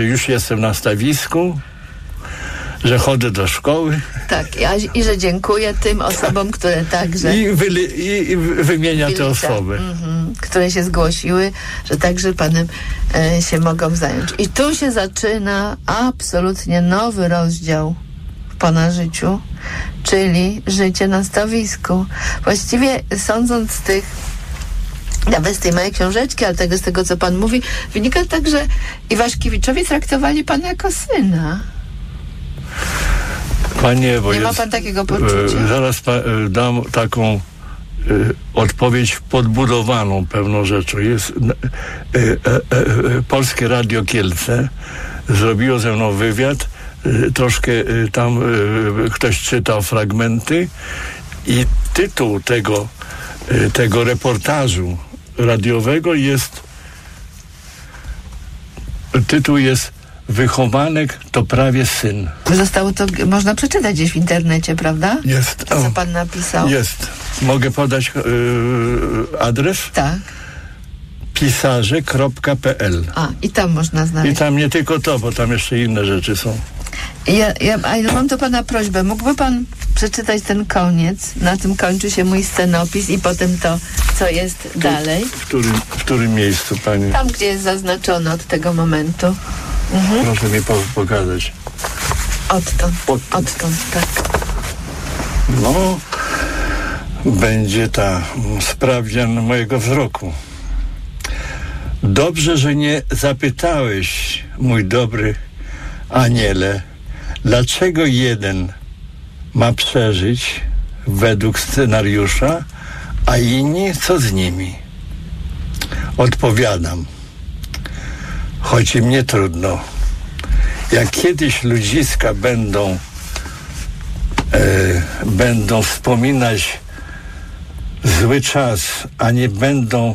Już jestem na stawisku, że chodzę do szkoły. Tak, i że dziękuję tym osobom, które także... I wymienia te osoby. Które się zgłosiły, że także panem się mogą zająć. I tu się zaczyna absolutnie nowy rozdział w pana życiu, czyli życie na stawisku. Właściwie sądząc z tych, nawet z tej mojej książeczki, ale tego, z tego, co pan mówi, wynika tak, że Iwaszkiewiczowie traktowali pana jako syna. Panie, bo nie ma pan takiego poczucia? Zaraz dam taką odpowiedź podbudowaną pewną rzeczą. Jest Polskie Radio Kielce zrobiło ze mną wywiad, troszkę tam ktoś czytał fragmenty i tytuł tego reportażu radiowego jest Wychowanek to prawie syn. Zostało to, można przeczytać gdzieś w internecie, prawda? Jest. To, co pan napisał? Jest. Mogę podać adres? Tak. pisarze.pl. I tam można znaleźć. I tam nie tylko to, bo tam jeszcze inne rzeczy są. Ja mam do pana prośbę. Mógłby pan przeczytać ten koniec? Na tym kończy się mój scenopis i potem to, co jest dalej. W którym miejscu, pani? Tam, gdzie jest zaznaczone od tego momentu. Proszę mi pokazać. Odtąd, tak. No, będzie sprawdzian mojego wzroku. Dobrze, że nie zapytałeś, mój dobry aniele, dlaczego jeden ma przeżyć według scenariusza, a inni co z nimi? Odpowiadam, choć im nie trudno. Jak kiedyś ludziska będą wspominać zły czas, a nie będą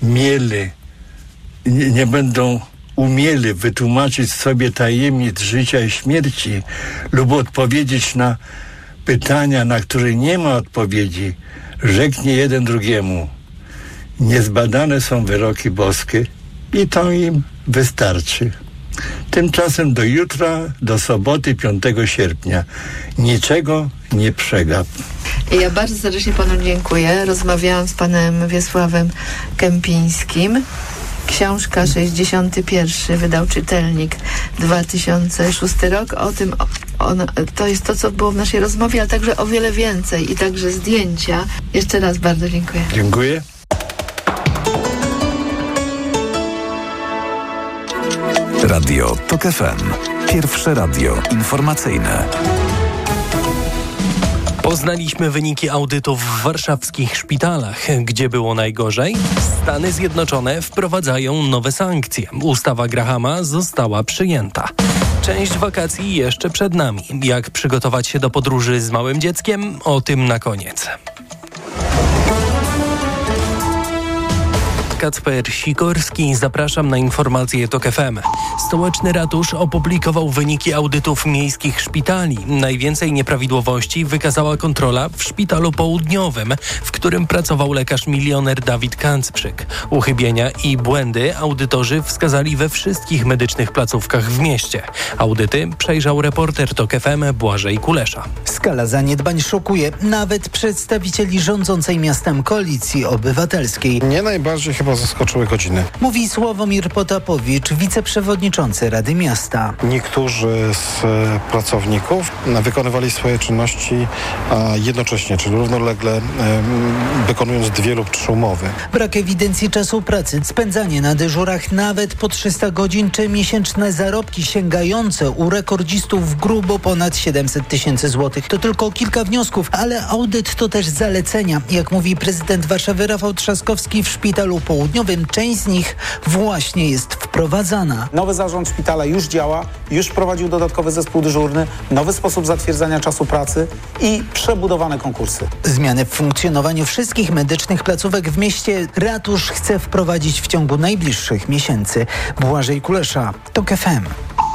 umieli wytłumaczyć sobie tajemnic życia i śmierci lub odpowiedzieć na pytania, na które nie ma odpowiedzi, rzeknie jeden drugiemu: niezbadane są wyroki boskie i to im wystarczy. Tymczasem do jutra, do soboty 5 sierpnia. Niczego nie przegap. Ja bardzo serdecznie panu dziękuję. Rozmawiałam z panem Wiesławem Kępińskim. Książka 61 wydał Czytelnik, 2006 rok. O tym, to jest to, co było w naszej rozmowie, ale także o wiele więcej i także zdjęcia. Jeszcze raz bardzo dziękuję. Dziękuję. Radio TOK FM. Pierwsze radio informacyjne. Poznaliśmy wyniki audytów w warszawskich szpitalach. Gdzie było najgorzej? Stany Zjednoczone wprowadzają nowe sankcje. Ustawa Grahama została przyjęta. Część wakacji jeszcze przed nami. Jak przygotować się do podróży z małym dzieckiem? O tym na koniec. Kacper Sikorski, zapraszam na informacje TOK FM. Stołeczny ratusz opublikował wyniki audytów miejskich szpitali. Najwięcej nieprawidłowości wykazała kontrola w Szpitalu Południowym, w którym pracował lekarz milioner Dawid Kęcprzyk. Uchybienia i błędy audytorzy wskazali we wszystkich medycznych placówkach w mieście. Audyty przejrzał reporter TOK FM Błażej Kulesza. Skala zaniedbań szokuje nawet przedstawicieli rządzącej miastem Koalicji Obywatelskiej. Mnie najbardziej chyba zaskoczyły godziny. Mówi Sławomir Potapowicz, wiceprzewodniczący Rady Miasta. Niektórzy z pracowników wykonywali swoje czynności jednocześnie, czyli równolegle wykonując 2 lub 3 umowy. Brak ewidencji czasu pracy, spędzanie na dyżurach nawet po 300 godzin czy miesięczne zarobki sięgające u rekordzistów grubo ponad 700 000 złotych. To tylko kilka wniosków, ale audyt to też zalecenia. Jak mówi prezydent Warszawy Rafał Trzaskowski, w Szpitalu Południowym część z nich właśnie jest wprowadzana. Nowy zarząd szpitala już działa, już wprowadził dodatkowy zespół dyżurny, nowy sposób zatwierdzania czasu pracy i przebudowane konkursy. Zmiany w funkcjonowaniu wszystkich medycznych placówek w mieście ratusz chce wprowadzić w ciągu najbliższych miesięcy. Błażej Kulesza, TOK FM.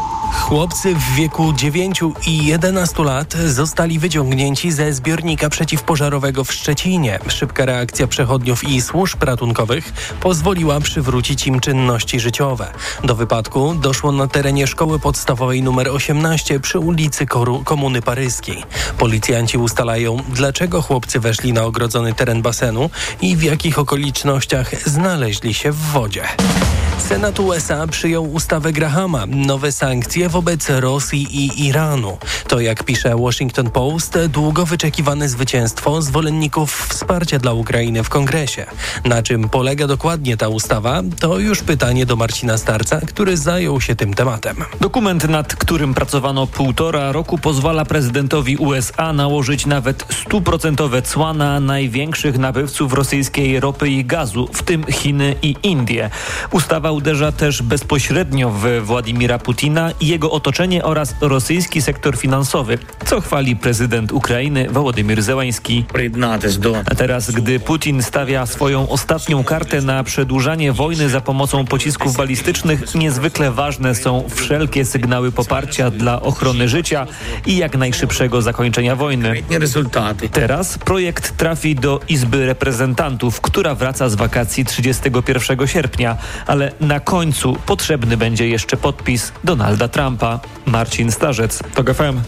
Chłopcy w wieku 9 i 11 lat zostali wyciągnięci ze zbiornika przeciwpożarowego w Szczecinie. Szybka reakcja przechodniów i służb ratunkowych pozwoliła przywrócić im czynności życiowe. Do wypadku doszło na terenie szkoły podstawowej nr 18 przy ulicy Komuny Paryskiej. Policjanci ustalają, dlaczego chłopcy weszli na ogrodzony teren basenu i w jakich okolicznościach znaleźli się w wodzie. Senat USA przyjął ustawę Grahama, nowe sankcje wobec Rosji i Iranu. To, jak pisze Washington Post, długo wyczekiwane zwycięstwo zwolenników wsparcia dla Ukrainy w Kongresie. Na czym polega dokładnie ta ustawa, to już pytanie do Marcina Starca, który zajął się tym tematem. Dokument, nad którym pracowano 1,5 roku, pozwala prezydentowi USA nałożyć nawet 100% cła na największych nabywców rosyjskiej ropy i gazu, w tym Chiny i Indie. Ustawa uderza też bezpośrednio w Władimira Putina i jego otoczenie oraz rosyjski sektor finansowy, co chwali prezydent Ukrainy Wołodymyr Zełański. A teraz, gdy Putin stawia swoją ostatnią kartę na przedłużanie wojny za pomocą pocisków balistycznych, niezwykle ważne są wszelkie sygnały poparcia dla ochrony życia i jak najszybszego zakończenia wojny. Teraz projekt trafi do Izby Reprezentantów, która wraca z wakacji 31 sierpnia, ale na końcu potrzebny będzie jeszcze podpis Donalda Trumpa. Marcin Starzec, TOK FM.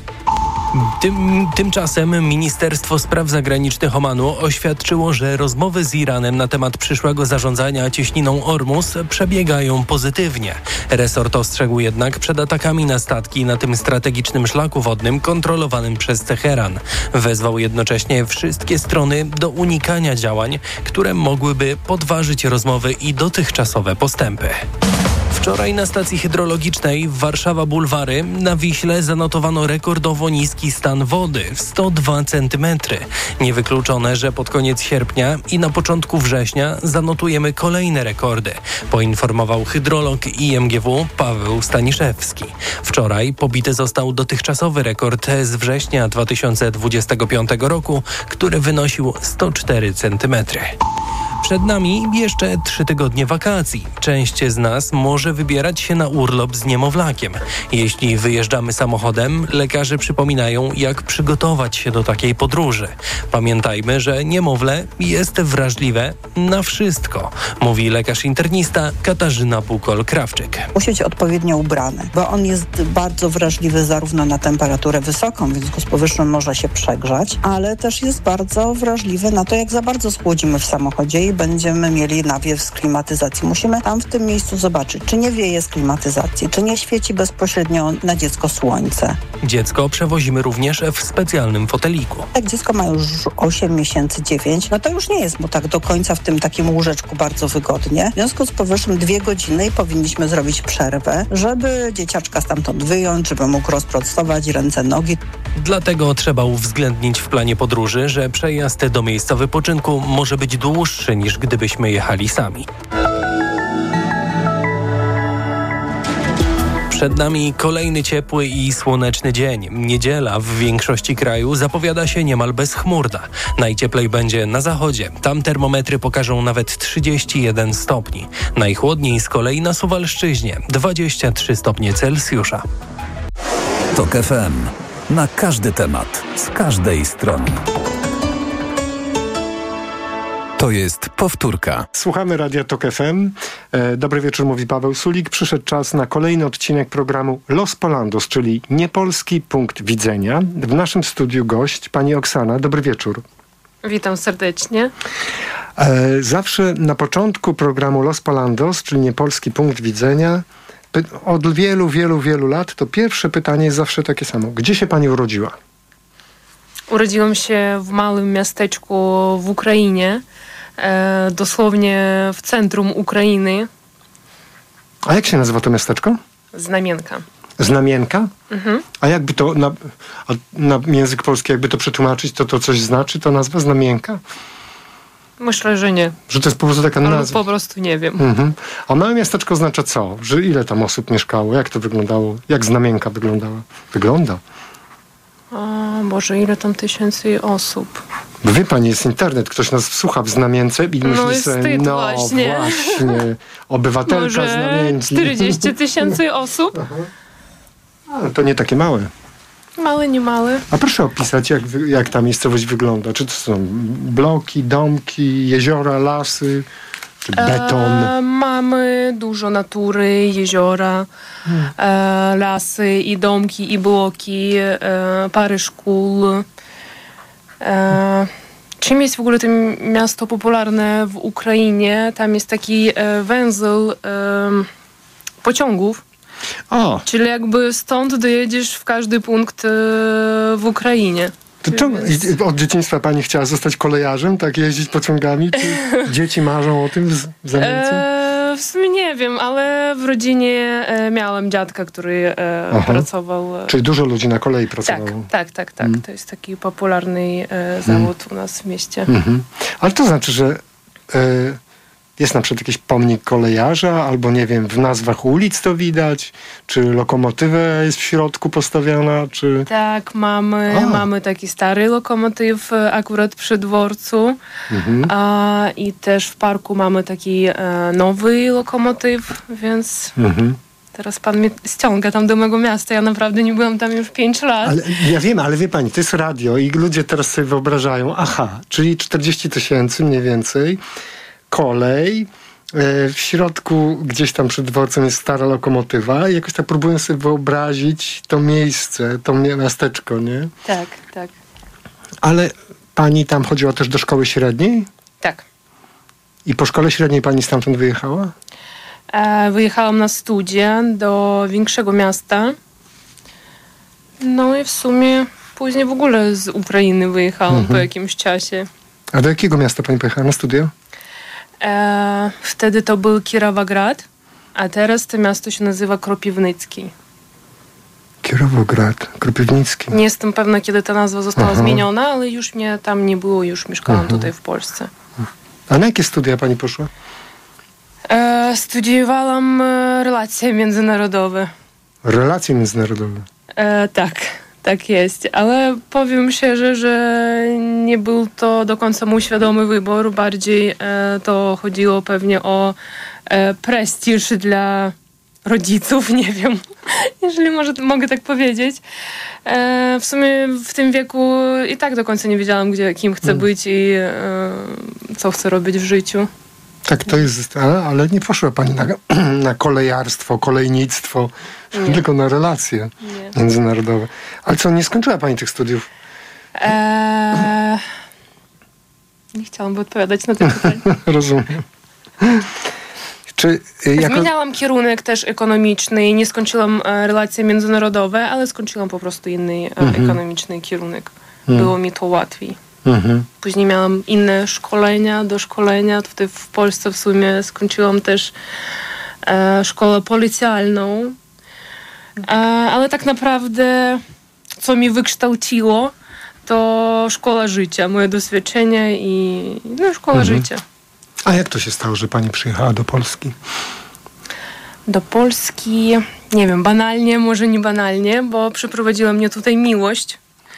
Tymczasem Ministerstwo Spraw Zagranicznych Omanu oświadczyło, że rozmowy z Iranem na temat przyszłego zarządzania cieśniną Ormus przebiegają pozytywnie. Resort ostrzegł jednak przed atakami na statki na tym strategicznym szlaku wodnym kontrolowanym przez Teheran. Wezwał jednocześnie wszystkie strony do unikania działań, które mogłyby podważyć rozmowy i dotychczasowe postępy. Wczoraj na stacji hydrologicznej Warszawa Bulwary na Wiśle zanotowano rekordowo niski stan wody w 102 cm. Niewykluczone, że pod koniec sierpnia i na początku września zanotujemy kolejne rekordy, poinformował hydrolog IMGW Paweł Staniszewski. Wczoraj pobity został dotychczasowy rekord z września 2025 roku, który wynosił 104 cm. Przed nami jeszcze 3 tygodnie wakacji. Część z nas może wybierać się na urlop z niemowlakiem. Jeśli wyjeżdżamy samochodem, lekarze przypominają, jak przygotować się do takiej podróży. Pamiętajmy, że niemowlę jest wrażliwe na wszystko, mówi lekarz internista Katarzyna Bukol-Krawczyk. Musi być odpowiednio ubrany, bo on jest bardzo wrażliwy zarówno na temperaturę wysoką, w związku z powyższym może się przegrzać, ale też jest bardzo wrażliwy na to, jak za bardzo schłodzimy w samochodzie i będziemy mieli nawiew z klimatyzacji. Musimy tam w tym miejscu zobaczyć, czy nie wieje z klimatyzacji, czy nie świeci bezpośrednio na dziecko słońce. Dziecko przewozimy również w specjalnym foteliku. Jak dziecko ma już 8 miesięcy, 9, no to już nie jest mu tak do końca w tym takim łóżeczku bardzo wygodnie. W związku z powyższym 2 godziny i powinniśmy zrobić przerwę, żeby dzieciaczka stamtąd wyjąć, żeby mógł rozprostować ręce, nogi. Dlatego trzeba uwzględnić w planie podróży, że przejazd do miejsca wypoczynku może być dłuższy niż gdybyśmy jechali sami. Przed nami kolejny ciepły i słoneczny dzień. Niedziela w większości kraju zapowiada się niemal bezchmurna. Najcieplej będzie na zachodzie. Tam termometry pokażą nawet 31 stopni. Najchłodniej z kolei na Suwalszczyźnie 23 stopnie Celsjusza. TOK FM. Na każdy temat, z każdej strony. To jest powtórka. Słuchamy Radia TOK FM. Dobry wieczór, mówi Paweł Sulik. Przyszedł czas na kolejny odcinek programu Los Polandos, czyli niepolski punkt widzenia. W naszym studiu gość, pani Oksana. Dobry wieczór. Witam serdecznie. Zawsze na początku programu Los Polandos, czyli niepolski punkt widzenia, od wielu lat, to pierwsze pytanie jest zawsze takie samo. Gdzie się pani urodziła? Urodziłam się w małym miasteczku w Ukrainie, dosłownie w centrum Ukrainy. A jak się nazywa to miasteczko? Znamienka. Znamienka? Mhm. A jakby to na język polski, jakby to przetłumaczyć, to coś znaczy, to nazwa Znamienka? Myślę, że nie. Że to jest po prostu taka nazwa? Po prostu nie wiem. Mhm. A małe miasteczko oznacza co? Że ile tam osób mieszkało? Jak to wyglądało? Jak Znamienka wyglądała? Wygląda. Boże, ile tam tysięcy osób. Bo wie pani, jest internet, ktoś nas słucha w Znamience i myśli sobie, właśnie, obywatelka może Znamienki. 40 000 osób? A, to nie takie małe. Małe, nie małe. A proszę opisać, jak ta miejscowość wygląda. Czy to są bloki, domki, jeziora, lasy, czy beton? Mamy dużo natury, jeziora, lasy i domki, i bloki, parę szkół. Czym jest w ogóle to miasto popularne w Ukrainie? Tam jest taki węzeł pociągów. O. Czyli jakby stąd dojedziesz w każdy punkt w Ukrainie. Od dzieciństwa pani chciała zostać kolejarzem, tak jeździć pociągami? Czy dzieci marzą o tym w zamiance? W sumie nie wiem, ale w rodzinie miałem dziadka, który pracował. Czyli dużo ludzi na kolei pracowało? Tak. To jest taki popularny zawód u nas w mieście. Ale to znaczy, że jest na przykład jakiś pomnik kolejarza, albo nie wiem, w nazwach ulic to widać, czy lokomotywa jest w środku postawiona, czy... Tak, mamy taki stary lokomotyw akurat przy dworcu, i też w parku mamy taki nowy lokomotyw, więc... Teraz pan mnie ściąga tam do mojego miasta. Ja naprawdę nie byłam tam już 5 lat. Ale, ja wiem, ale wie pani, to jest radio i ludzie teraz sobie wyobrażają, czyli 40 000 mniej więcej, kolej, w środku gdzieś tam przed dworcem jest stara lokomotywa i jakoś tak próbuję sobie wyobrazić to miejsce, to miasteczko, nie? Tak. Ale pani tam chodziła też do szkoły średniej? Tak. I po szkole średniej pani stamtąd wyjechała? Wyjechałam na studia do większego miasta. No i w sumie później w ogóle z Ukrainy wyjechałam po jakimś czasie. A do jakiego miasta pani pojechała na studia? Wtedy to był Kirovograd, a teraz to miasto się nazywa Kropiwnicki. Kirovograd, Kropiwnicki. Nie jestem pewna, kiedy ta nazwa została zmieniona, ale już mnie tam nie było, już mieszkałam tutaj w Polsce. A na jakie studia pani poszła? Studiowałam relacje międzynarodowe. Relacje międzynarodowe? Tak jest, ale powiem szczerze, że nie był to do końca mój świadomy wybór. Bardziej to chodziło pewnie o prestiż dla rodziców, nie wiem, jeżeli mogę tak powiedzieć. W sumie w tym wieku i tak do końca nie wiedziałam, kim chcę być i co chcę robić w życiu. Tak, to jest, ale nie poszła pani na kolejarstwo, kolejnictwo, tylko na relacje międzynarodowe. Ale co, nie skończyła pani tych studiów? Nie chciałam odpowiadać na to pytanie. Rozumiem. Zmieniałam kierunek też ekonomiczny. Nie skończyłam relacje międzynarodowe, ale skończyłam po prostu inny ekonomiczny kierunek. Było mi to łatwiej. Później miałam inne szkolenia. Tutaj w Polsce w sumie skończyłam też szkołę policjalną. Ale tak naprawdę co mi wykształciło, to szkoła życia, moje doświadczenie i szkoła życia. A jak to się stało, że pani przyjechała do Polski? Do Polski, nie wiem, banalnie, może nie banalnie, bo przyprowadziła mnie tutaj miłość.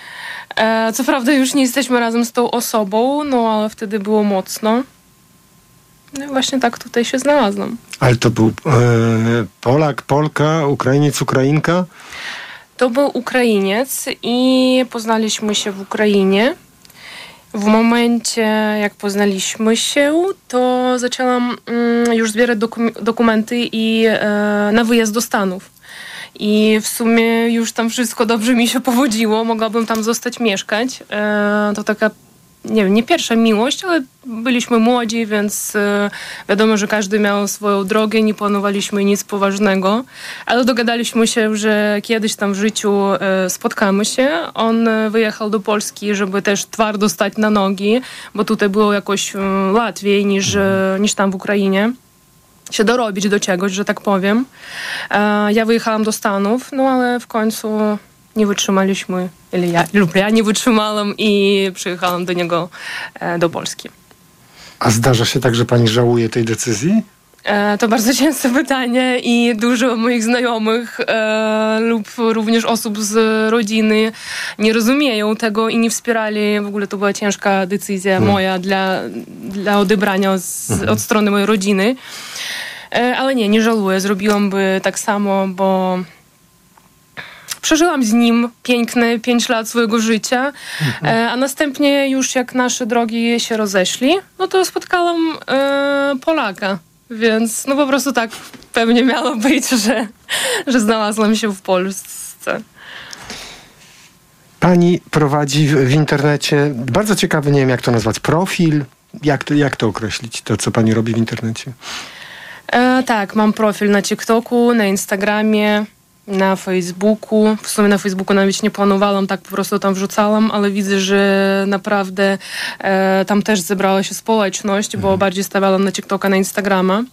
Co prawda już nie jesteśmy razem z tą osobą, ale wtedy było mocno. No i właśnie tak tutaj się znalazłam. Ale to był Polak, Polka, Ukrainiec, Ukrainka? To był Ukrainiec i poznaliśmy się w Ukrainie. W momencie, jak poznaliśmy się, to zaczęłam już zbierać dokumenty i na wyjazd do Stanów. I w sumie już tam wszystko dobrze mi się powodziło. Mogłabym tam zostać mieszkać. To taka, nie wiem, nie pierwsza miłość, ale byliśmy młodzi, więc wiadomo, że każdy miał swoją drogę, nie planowaliśmy nic poważnego, ale dogadaliśmy się, że kiedyś tam w życiu spotkamy się. On wyjechał do Polski, żeby też twardo stać na nogi, bo tutaj było jakoś łatwiej niż tam w Ukrainie. Się dorobić do czegoś, że tak powiem. Ja wyjechałam do Stanów, ale w końcu nie wytrzymaliśmy, ja nie wytrzymałam i przyjechałam do niego do Polski. A zdarza się tak, że pani żałuje tej decyzji? To bardzo częste pytanie i dużo moich znajomych lub również osób z rodziny nie rozumieją tego i nie wspierali. W ogóle to była ciężka decyzja moja dla odebrania od strony mojej rodziny. Ale nie żałuję. Zrobiłam by tak samo, bo przeżyłam z nim piękne 5 lat swojego życia, a następnie już jak nasze drogi się rozeszli, no to spotkałam Polaka. Więc no po prostu tak pewnie miało być, że znalazłam się w Polsce. Pani prowadzi w internecie bardzo ciekawy, nie wiem jak to nazwać, profil. Jak to określić, to co pani robi w internecie? Tak, mam profil na TikToku, na Instagramie, na Facebooku. W sumie na Facebooku nawet nie planowałam, tak po prostu tam wrzucałam, ale widzę, że naprawdę tam też zebrała się społeczność, bo bardziej stawiałam na TikToka, na Instagrama.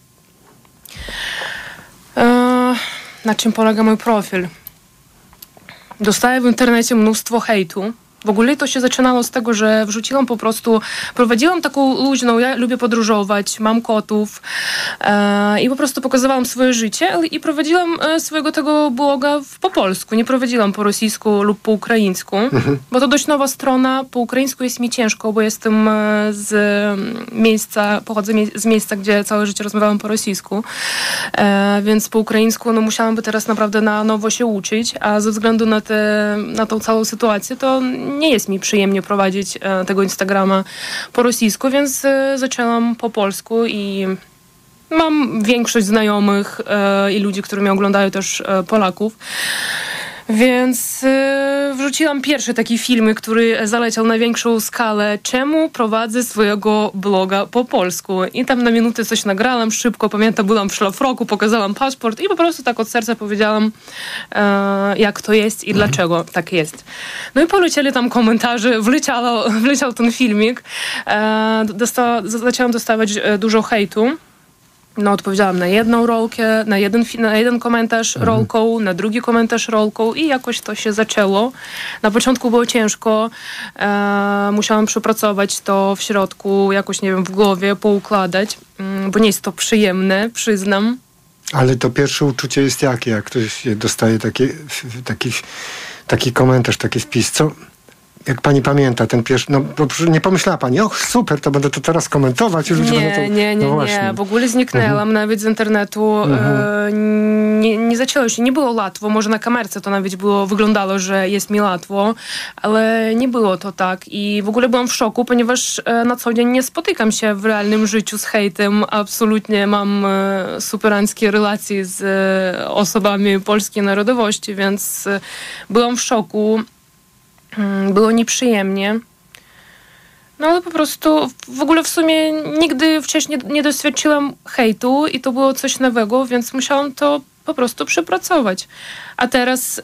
Na czym polega mój profil? Dostaję w internecie mnóstwo hejtu. W ogóle to się zaczynało z tego, że wrzuciłam po prostu, prowadziłam taką luźną, ja lubię podróżować, mam kotów i po prostu pokazywałam swoje życie i prowadziłam swojego tego bloga po polsku, nie prowadziłam po rosyjsku lub po ukraińsku, bo to dość nowa strona, po ukraińsku jest mi ciężko, bo jestem pochodzę z miejsca, gdzie całe życie rozmawiałam po rosyjsku, więc po ukraińsku no musiałam by teraz naprawdę na nowo się uczyć, a ze względu na tą całą sytuację to nie jest mi przyjemnie prowadzić tego Instagrama po rosyjsku, więc zaczęłam po polsku i mam większość znajomych i ludzi, którzy mnie oglądają, też Polaków. Więc wrzuciłam pierwszy taki film, który zaleciał na większą skalę. Czemu prowadzę swojego bloga po polsku? I tam na minutę coś nagrałam szybko. Pamiętam, byłam w szlafroku, pokazałam paszport i po prostu tak od serca powiedziałam, jak to jest i dlaczego tak jest. No i polecieli tam komentarze, wleciał ten filmik. Zaczęłam dostawać dużo hejtu. No, odpowiedziałam na jedną rolkę, na jeden komentarz rolką, na drugi komentarz rolką i jakoś to się zaczęło. Na początku było ciężko, musiałam przepracować to w środku, jakoś, nie wiem, w głowie, poukładać, bo nie jest to przyjemne, przyznam. Ale to pierwsze uczucie jest jakie, jak ktoś dostaje taki komentarz, taki wpis, co... Jak pani pamięta, ten pierwszy, no nie pomyślała pani, super, to będę to teraz komentować. Już Nie, w ogóle zniknęłam nawet z internetu. Nie zaczęło się, nie było łatwo, może na kamerce to nawet wyglądało, że jest mi łatwo, ale nie było to tak i w ogóle byłam w szoku, ponieważ na co dzień nie spotykam się w realnym życiu z hejtem, absolutnie mam superanckie relacje z osobami polskiej narodowości, więc byłam w szoku. Było nieprzyjemnie. No ale po prostu w ogóle w sumie nigdy wcześniej nie doświadczyłam hejtu i to było coś nowego, więc musiałam to po prostu przepracować. A teraz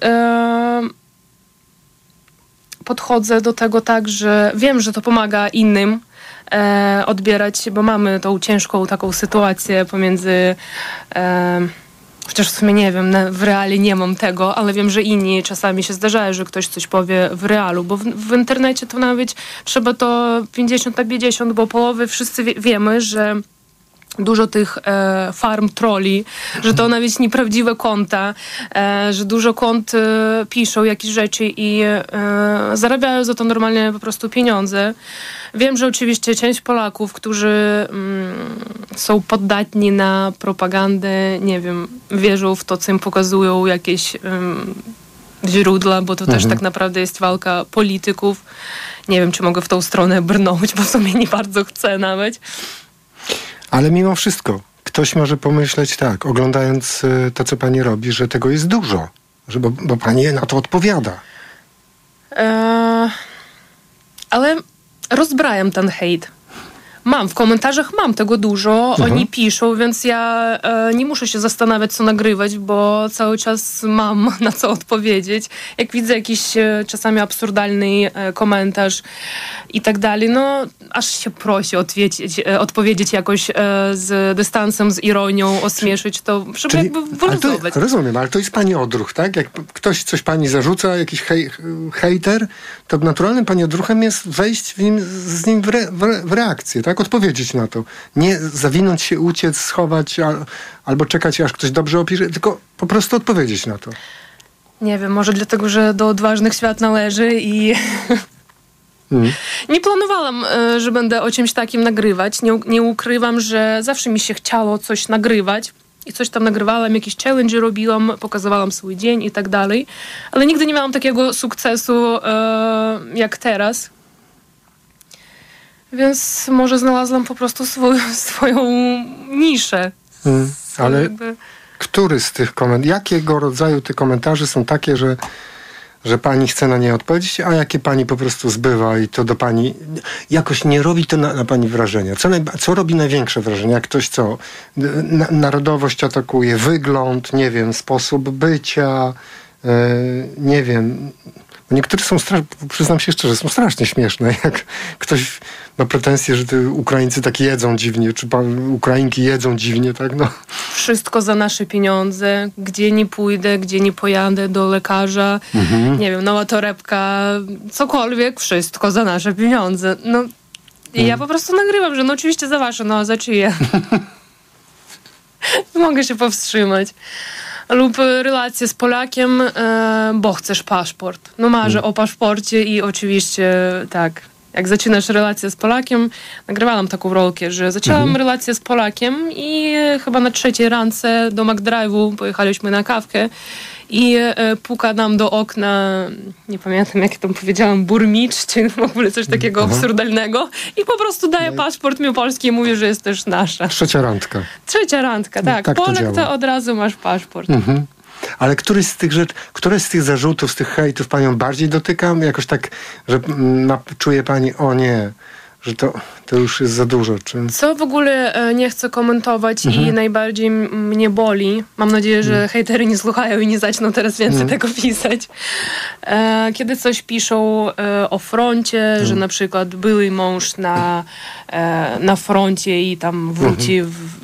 podchodzę do tego tak, że wiem, że to pomaga innym odbierać, bo mamy tą ciężką taką sytuację pomiędzy... Chociaż w sumie nie wiem, w realie nie mam tego, ale wiem, że inni czasami się zdarzają, że ktoś coś powie w realu, bo w internecie to nawet trzeba to 50/50, bo połowy wszyscy wiemy, że dużo tych farm trolli, że to nawet nieprawdziwe konta, że dużo kont piszą jakieś rzeczy i zarabiają za to normalnie po prostu pieniądze. Wiem, że oczywiście część Polaków, którzy są poddatni na propagandę, nie wiem, wierzą w to, co im pokazują jakieś źródła, bo to też tak naprawdę jest walka polityków. Nie wiem, czy mogę w tą stronę brnąć, bo w sumie nie bardzo chcę nawet. Ale mimo wszystko, ktoś może pomyśleć tak, oglądając to, co pani robi, że tego jest dużo, bo pani na to odpowiada. Ale rozbrajam ten hejt. W komentarzach mam tego dużo, oni piszą, więc ja nie muszę się zastanawiać, co nagrywać, bo cały czas mam na co odpowiedzieć. Jak widzę jakiś czasami absurdalny komentarz i tak dalej, no aż się prosi odpowiedzieć jakoś z dystansem, z ironią, ośmieszyć to, żeby jakby wyluzować. Rozumiem, ale to jest pani odruch, tak? Jak ktoś coś pani zarzuca, jakiś hejter, to naturalnym pani odruchem jest wejść z nim w reakcję, tak? Odpowiedzieć na to. Nie zawinąć się, uciec, schować albo czekać, aż ktoś dobrze opisze, tylko po prostu odpowiedzieć na to. Nie wiem, może dlatego, że do odważnych świat należy i nie planowałam, że będę o czymś takim nagrywać. Nie ukrywam, że zawsze mi się chciało coś nagrywać. i coś tam nagrywałam, jakieś challenge robiłam, pokazywałam swój dzień i tak dalej, ale nigdy nie miałam takiego sukcesu jak teraz. Więc może znalazłam po prostu swoją niszę. Ale który z tych komentarzy, jakiego rodzaju te komentarze są takie, że pani chce na nie odpowiedzieć, a jakie pani po prostu zbywa i to do pani jakoś nie robi to na pani wrażenia? Co robi największe wrażenie? Jak ktoś narodowość atakuje, wygląd, nie wiem, sposób bycia, nie wiem. Niektóre są, przyznam się szczerze, są strasznie śmieszne. Jak ktoś ma pretensje, że te Ukraińcy tak jedzą dziwnie, czy Ukrainki jedzą dziwnie, tak? No. Wszystko za nasze pieniądze. Gdzie nie pójdę, gdzie nie pojadę, do lekarza, nie wiem, nowa torebka, cokolwiek, wszystko za nasze pieniądze. No i ja po prostu nagrywam, że no oczywiście za wasze, no a za czyje? Nie mogę się powstrzymać. Lub relacje z Polakiem, bo chcesz paszport. No marzę o paszporcie i oczywiście tak, jak zaczynasz relację z Polakiem, nagrywałam taką rolkę, że zaczęłam relację z Polakiem i chyba na 3:00 rance do McDrive'u pojechaliśmy na kawkę i puka nam do okna, nie pamiętam jak tam powiedziałam, burmicz, czy w ogóle coś takiego absurdalnego i po prostu daje paszport mi polski i mówi, że jest też nasza. 3. randka. 3. randka, tak. Polek to od razu masz paszport. Ale któryś z tych które z tych zarzutów, z tych hejtów panią bardziej dotyka? Jakoś tak, że czuje pani, o nie, że to już jest za dużo. Czy... Co w ogóle nie chcę komentować i najbardziej mnie boli. Mam nadzieję, że hejtery nie słuchają i nie zaczną teraz więcej tego pisać. Kiedy coś piszą o froncie, że na przykład były mąż na froncie i tam wróci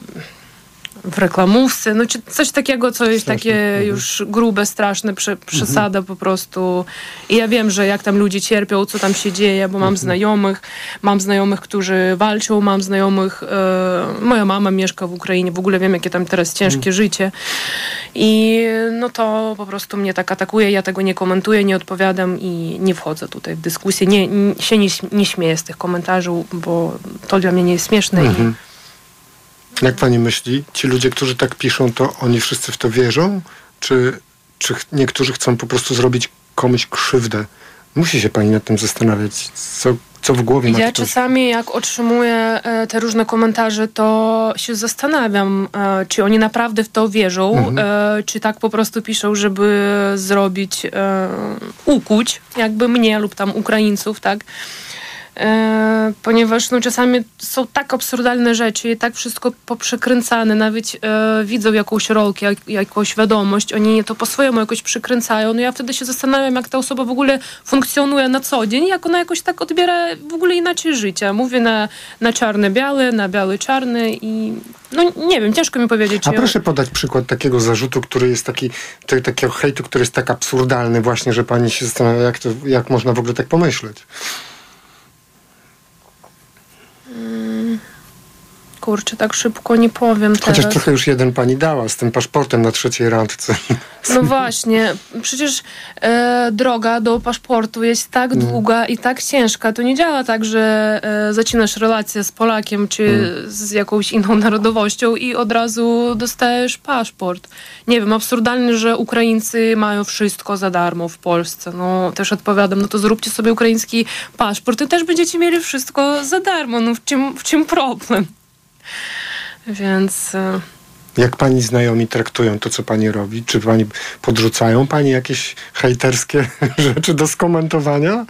w reklamówce, no czy coś takiego, co jest takie już grube, straszne, przesada po prostu. I ja wiem, że jak tam ludzie cierpią, co tam się dzieje, bo mam znajomych, którzy walczą, mam znajomych, moja mama mieszka w Ukrainie, w ogóle wiem, jakie tam teraz ciężkie życie. I no to po prostu mnie tak atakuje, ja tego nie komentuję, nie odpowiadam i nie wchodzę tutaj w dyskusję. Nie śmieję z tych komentarzy, bo to dla mnie nie jest śmieszne. Jak pani myśli, ci ludzie, którzy tak piszą, to oni wszyscy w to wierzą? Czy niektórzy chcą po prostu zrobić komuś krzywdę? Musi się pani nad tym zastanawiać, co w głowie ma Ja ktoś. czasami, jak otrzymuję te różne komentarze, to się zastanawiam, czy oni naprawdę w to wierzą, czy tak po prostu piszą, żeby zrobić, ukuć jakby mnie lub tam Ukraińców, tak? Ponieważ no, czasami są tak absurdalne rzeczy i tak wszystko poprzekręcane, nawet widzą jakąś rolkę, jakąś wiadomość, oni to po swojemu jakoś przykręcają, no ja wtedy się zastanawiam, jak ta osoba w ogóle funkcjonuje na co dzień, jak ona jakoś tak odbiera w ogóle inaczej życie. Mówię na czarne-białe, na białe-czarne i no nie wiem, ciężko mi powiedzieć. A proszę podać przykład takiego zarzutu, który jest takiego hejtu, który jest tak absurdalny właśnie, że pani się zastanawia, jak można w ogóle tak pomyśleć. Kurczę, tak szybko nie powiem teraz. Chociaż trochę już jeden pani dała z tym paszportem na 3. randce. No właśnie, przecież droga do paszportu jest tak długa i tak ciężka. To nie działa tak, że zaczynasz relację z Polakiem czy z jakąś inną narodowością i od razu dostajesz paszport. Nie wiem, absurdalne, że Ukraińcy mają wszystko za darmo w Polsce. No też odpowiadam, no to zróbcie sobie ukraiński paszport i też będziecie mieli wszystko za darmo. No w czym problem? Więc... Jak pani znajomi traktują to, co pani robi? Czy pani podrzucają pani jakieś hejterskie rzeczy do skomentowania?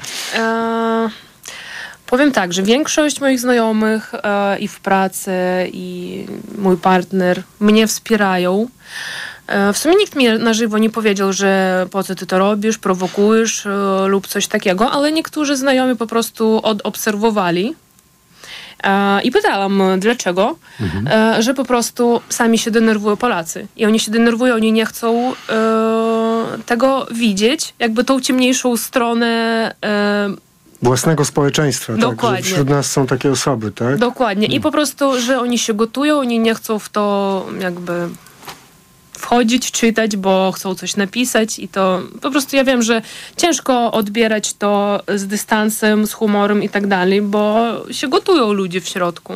Powiem tak, że większość moich znajomych i w pracy, i mój partner mnie wspierają. W sumie nikt mi na żywo nie powiedział, że po co ty to robisz, prowokujesz lub coś takiego, ale niektórzy znajomi po prostu odobserwowali. I pytałam, dlaczego, że po prostu sami się denerwują Polacy. I oni się denerwują, oni nie chcą tego widzieć, jakby tą ciemniejszą stronę własnego społeczeństwa. Dokładnie. Tak? Że wśród nas są takie osoby, tak? Dokładnie. I po prostu, że oni się gotują, oni nie chcą w to jakby wchodzić, czytać, bo chcą coś napisać i to po prostu ja wiem, że ciężko odbierać to z dystansem, z humorem i tak dalej, bo się gotują ludzie w środku.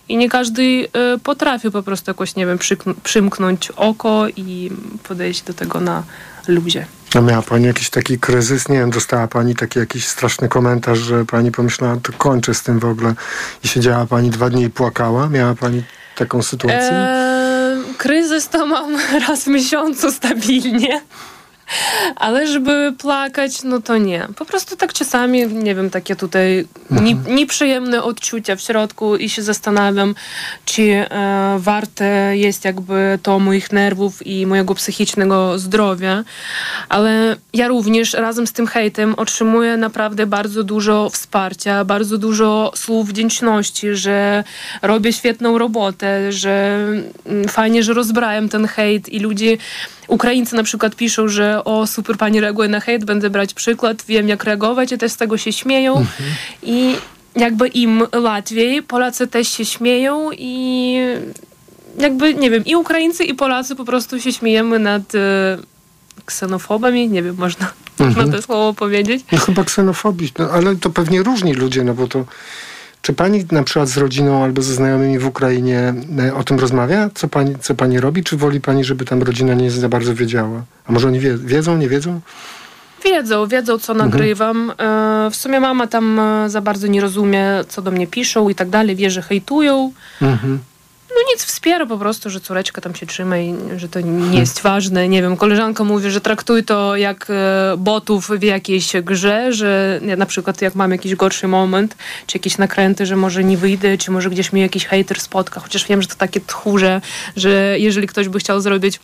I nie każdy potrafi po prostu jakoś, nie wiem, przymknąć oko i podejść do tego na luzie. A miała pani jakiś taki kryzys? Nie wiem, dostała pani taki jakiś straszny komentarz, że pani pomyślała, to kończę z tym w ogóle i siedziała pani 2 dni i płakała? Miała pani taką sytuację? Kryzys to mam raz w miesiącu stabilnie. Ale żeby plakać, no to nie. Po prostu tak czasami, nie wiem, takie tutaj nieprzyjemne odczucia w środku i się zastanawiam, czy warte jest jakby to moich nerwów i mojego psychicznego zdrowia. Ale ja również razem z tym hejtem otrzymuję naprawdę bardzo dużo wsparcia, bardzo dużo słów wdzięczności, że robię świetną robotę, że fajnie, że rozbrałem ten hejt i ludzie, Ukraińcy na przykład piszą, że o, super, pani reaguje na hejt, będę brać przykład, wiem jak reagować i też z tego się śmieją. I jakby im łatwiej, Polacy też się śmieją i jakby, nie wiem, i Ukraińcy i Polacy po prostu się śmiejemy nad ksenofobami, nie wiem, można to słowo powiedzieć. No chyba ksenofobii, no, ale to pewnie różni ludzie, no bo to... Czy pani na przykład z rodziną albo ze znajomymi w Ukrainie o tym rozmawia? Co pani robi? Czy woli pani, żeby tam rodzina nie za bardzo wiedziała? A może oni wiedzą, nie wiedzą? Wiedzą, co nagrywam. W sumie mama tam za bardzo nie rozumie, co do mnie piszą i tak dalej. Wie, że hejtują. No nic, wspiera po prostu, że córeczka tam się trzyma i że to nie jest ważne. Nie wiem, koleżanka mówi, że traktuj to jak botów w jakiejś grze, że na przykład jak mam jakiś gorszy moment, czy jakieś nakręty, że może nie wyjdę, czy może gdzieś mnie jakiś hejter spotka. Chociaż wiem, że to takie tchórze, że jeżeli ktoś by chciał zrobić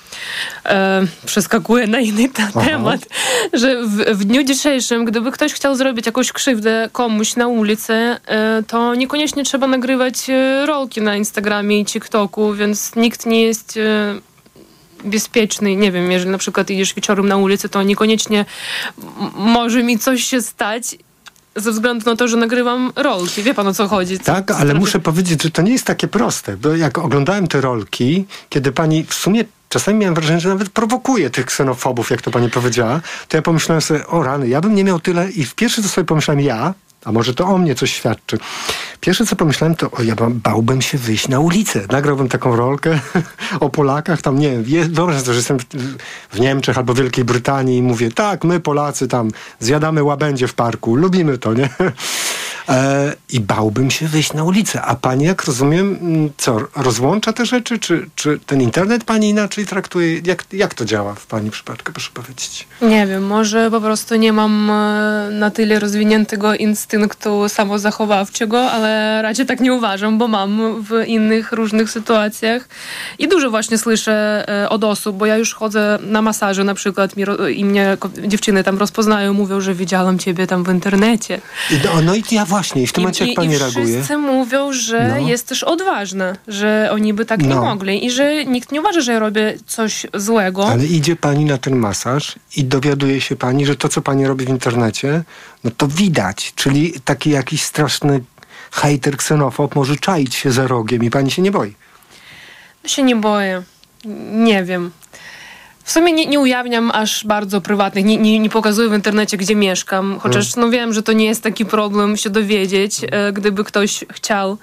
przeskakuję na inny temat, że w dniu dzisiejszym, gdyby ktoś chciał zrobić jakąś krzywdę komuś na ulicy, to niekoniecznie trzeba nagrywać rolki na Instagramie i TikToku, więc nikt nie jest bezpieczny. Nie wiem, jeżeli na przykład idziesz wieczorem na ulicy, to niekoniecznie może mi coś się stać ze względu na to, że nagrywam rolki. Wie pan, o co chodzi? Tak, ale muszę powiedzieć, że to nie jest takie proste, bo jak oglądałem te rolki, kiedy pani w sumie czasami miałem wrażenie, że nawet prowokuje tych ksenofobów, jak to pani powiedziała, to ja pomyślałem sobie, o rany, ja bym nie miał tyle i pierwsze co sobie pomyślałem a może to o mnie coś świadczy. Pierwsze co pomyślałem to, ja bałbym się wyjść na ulicę. Nagrałbym taką rolkę o Polakach, tam nie wiem, wyobraź sobie, że jestem w Niemczech albo Wielkiej Brytanii i mówię, tak, my Polacy tam zjadamy łabędzie w parku, lubimy to, nie? I bałbym się wyjść na ulicę. A pani, jak rozumiem, co, rozłącza te rzeczy? Czy ten internet pani inaczej traktuje? Jak to działa w pani przypadku, proszę powiedzieć? Nie wiem, może po prostu nie mam na tyle rozwiniętego instynktu samozachowawczego, ale raczej tak nie uważam, bo mam w innych różnych sytuacjach. I dużo właśnie słyszę od osób, bo ja już chodzę na masaże na przykład i mnie dziewczyny tam rozpoznają, mówią, że widziałam ciebie tam w internecie. No i ja właśnie, i w tym momencie jak pani reaguje? I wszyscy mówią, że jest też odważna, że oni by tak nie mogli i że nikt nie uważa, że ja robię coś złego. Ale idzie pani na ten masaż i dowiaduje się pani, że to, co pani robi w internecie, no to widać, czyli taki jakiś straszny hejter, ksenofob może czaić się za rogiem i pani się nie boi? No się nie boję. Nie wiem. W sumie nie ujawniam aż bardzo prywatnych, nie pokazuję w internecie, gdzie mieszkam, chociaż no wiem, że to nie jest taki problem się dowiedzieć, gdyby ktoś chciał.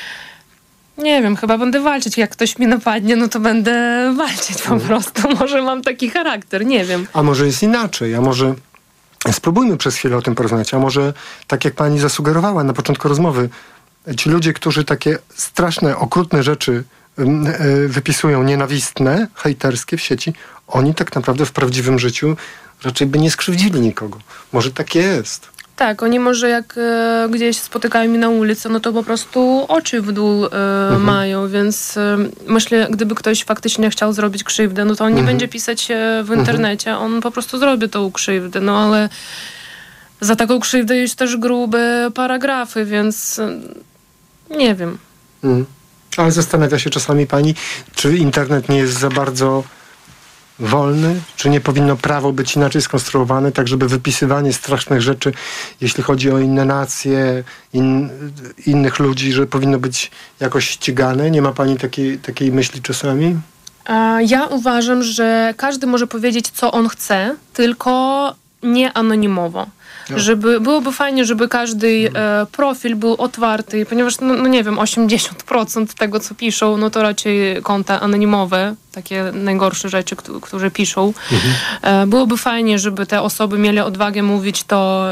Nie wiem, chyba będę walczyć. Jak ktoś mi napadnie, no to będę walczyć po prostu. Może mam taki charakter, nie wiem. A może jest inaczej, a może spróbujmy przez chwilę o tym porozmawiać, a może tak jak pani zasugerowała na początku rozmowy, ci ludzie, którzy takie straszne, okrutne rzeczy wypisują, nienawistne, hejterskie w sieci, oni tak naprawdę w prawdziwym życiu raczej by nie skrzywdzili nikogo. Może tak jest. Tak, oni może jak gdzieś spotykają mnie na ulicy, no to po prostu oczy w dół mają, więc myślę, gdyby ktoś faktycznie chciał zrobić krzywdę, no to on nie będzie pisać w internecie, on po prostu zrobi tą krzywdę, no ale za taką krzywdę jest też grube paragrafy, więc nie wiem. Ale zastanawia się czasami pani, czy internet nie jest za bardzo wolny? Czy nie powinno prawo być inaczej skonstruowane, tak żeby wypisywanie strasznych rzeczy, jeśli chodzi o inne nacje, innych ludzi, że powinno być jakoś ścigane? Nie ma pani takiej myśli czasami? Ja uważam, że każdy może powiedzieć, co on chce, tylko nie anonimowo. Byłoby fajnie, żeby każdy profil był otwarty, ponieważ, nie wiem, 80% tego, co piszą, no to raczej konta anonimowe, takie najgorsze rzeczy, które piszą. Byłoby fajnie, żeby te osoby mieli odwagę mówić to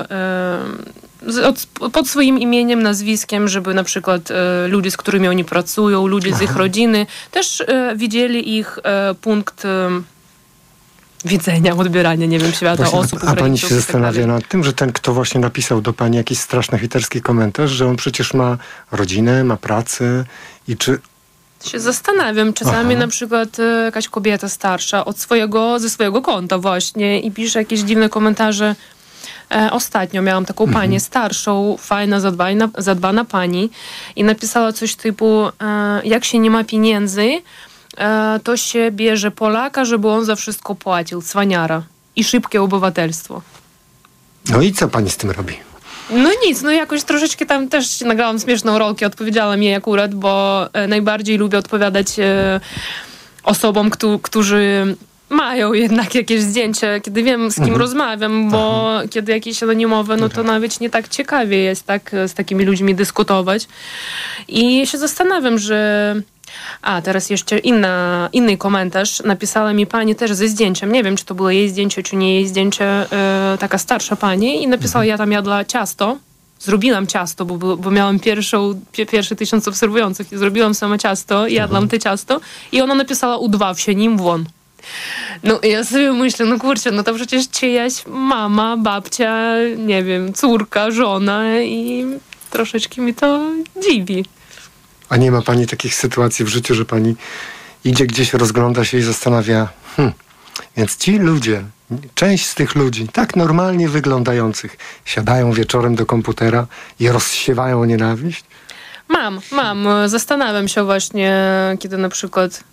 pod swoim imieniem, nazwiskiem, żeby na przykład ludzie, z którymi oni pracują, ludzie z ich rodziny, też widzieli ich punkt widzenia, odbierania, nie wiem, świata właśnie, osób. A pani się zastanawia nad tym, że ten, kto właśnie napisał do pani jakiś straszny hejterski komentarz, że on przecież ma rodzinę, ma pracę i czy... Się zastanawiam. Czasami na przykład jakaś kobieta starsza ze swojego konta właśnie i pisze jakieś dziwne komentarze. Ostatnio miałam taką panię starszą, fajna, zadbana pani i napisała coś typu jak się nie ma pieniędzy, to się bierze Polaka, żeby on za wszystko płacił, cwaniara i szybkie obywatelstwo. No i co pani z tym robi? No nic, jakoś troszeczkę tam też nagrałam śmieszną rolkę, odpowiedziałam jej akurat, bo najbardziej lubię odpowiadać osobom, którzy mają jednak jakieś zdjęcie, kiedy wiem, z kim rozmawiam, bo kiedy jakieś anonimowe, no to nawet nie tak ciekawie jest z takimi ludźmi dyskutować. I się zastanawiam, że... teraz jeszcze inny komentarz. Napisała mi pani też ze zdjęciem. Nie wiem, czy to było jej zdjęcie, czy nie jej zdjęcie. Taka starsza pani. I napisała, ja tam jadła ciasto. Zrobiłam ciasto, bo miałam pierwsze 1000 obserwujących i zrobiłam sama ciasto. Jadłam te ciasto. I ona napisała, udław się nim won. No i ja sobie myślę, no kurczę, no to przecież czyjaś mama, babcia, nie wiem, córka, żona i troszeczkę mi to dziwi. A nie ma pani takich sytuacji w życiu, że pani idzie gdzieś, rozgląda się i zastanawia, więc ci ludzie, część z tych ludzi, tak normalnie wyglądających, siadają wieczorem do komputera i rozsiewają nienawiść? Mam. Zastanawiam się właśnie, kiedy na przykład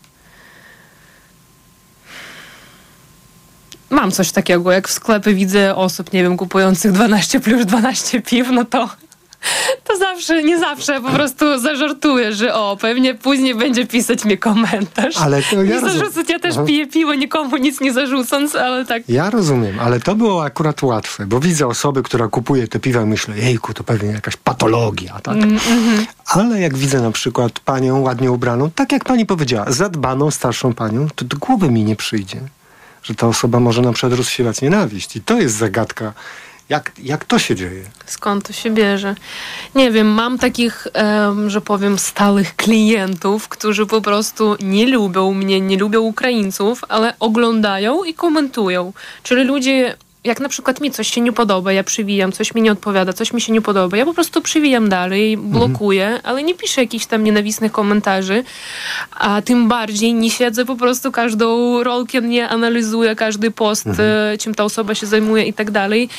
mam coś takiego, jak w sklepie widzę osób, nie wiem, kupujących 12 plus 12 piw, no to nie zawsze po prostu zażartuję, że pewnie później będzie pisać mi komentarz. Ale to ja zarzucać, ja też piję piwo, nikomu nic nie zarzucąc, ale tak. Ja rozumiem, ale to było akurat łatwe, bo widzę osoby, która kupuje te piwa i myślę, jejku, to pewnie jakaś patologia, tak? Ale jak widzę na przykład panią ładnie ubraną, tak jak pani powiedziała, zadbaną, starszą panią, to do głowy mi nie przyjdzie, że ta osoba może na przykład rozsiewać nienawiść. I to jest zagadka. Jak to się dzieje? Skąd to się bierze? Nie wiem, mam takich, że powiem, stałych klientów, którzy po prostu nie lubią mnie, nie lubią Ukraińców, ale oglądają i komentują. Czyli ludzie, jak na przykład mi coś się nie podoba, ja przywijam, coś mi nie odpowiada, coś mi się nie podoba, ja po prostu przywijam dalej, blokuję, ale nie piszę jakichś tam nienawistnych komentarzy, a tym bardziej nie siedzę po prostu każdą rolkę, nie analizuję każdy post, czym ta osoba się zajmuje i tak dalej.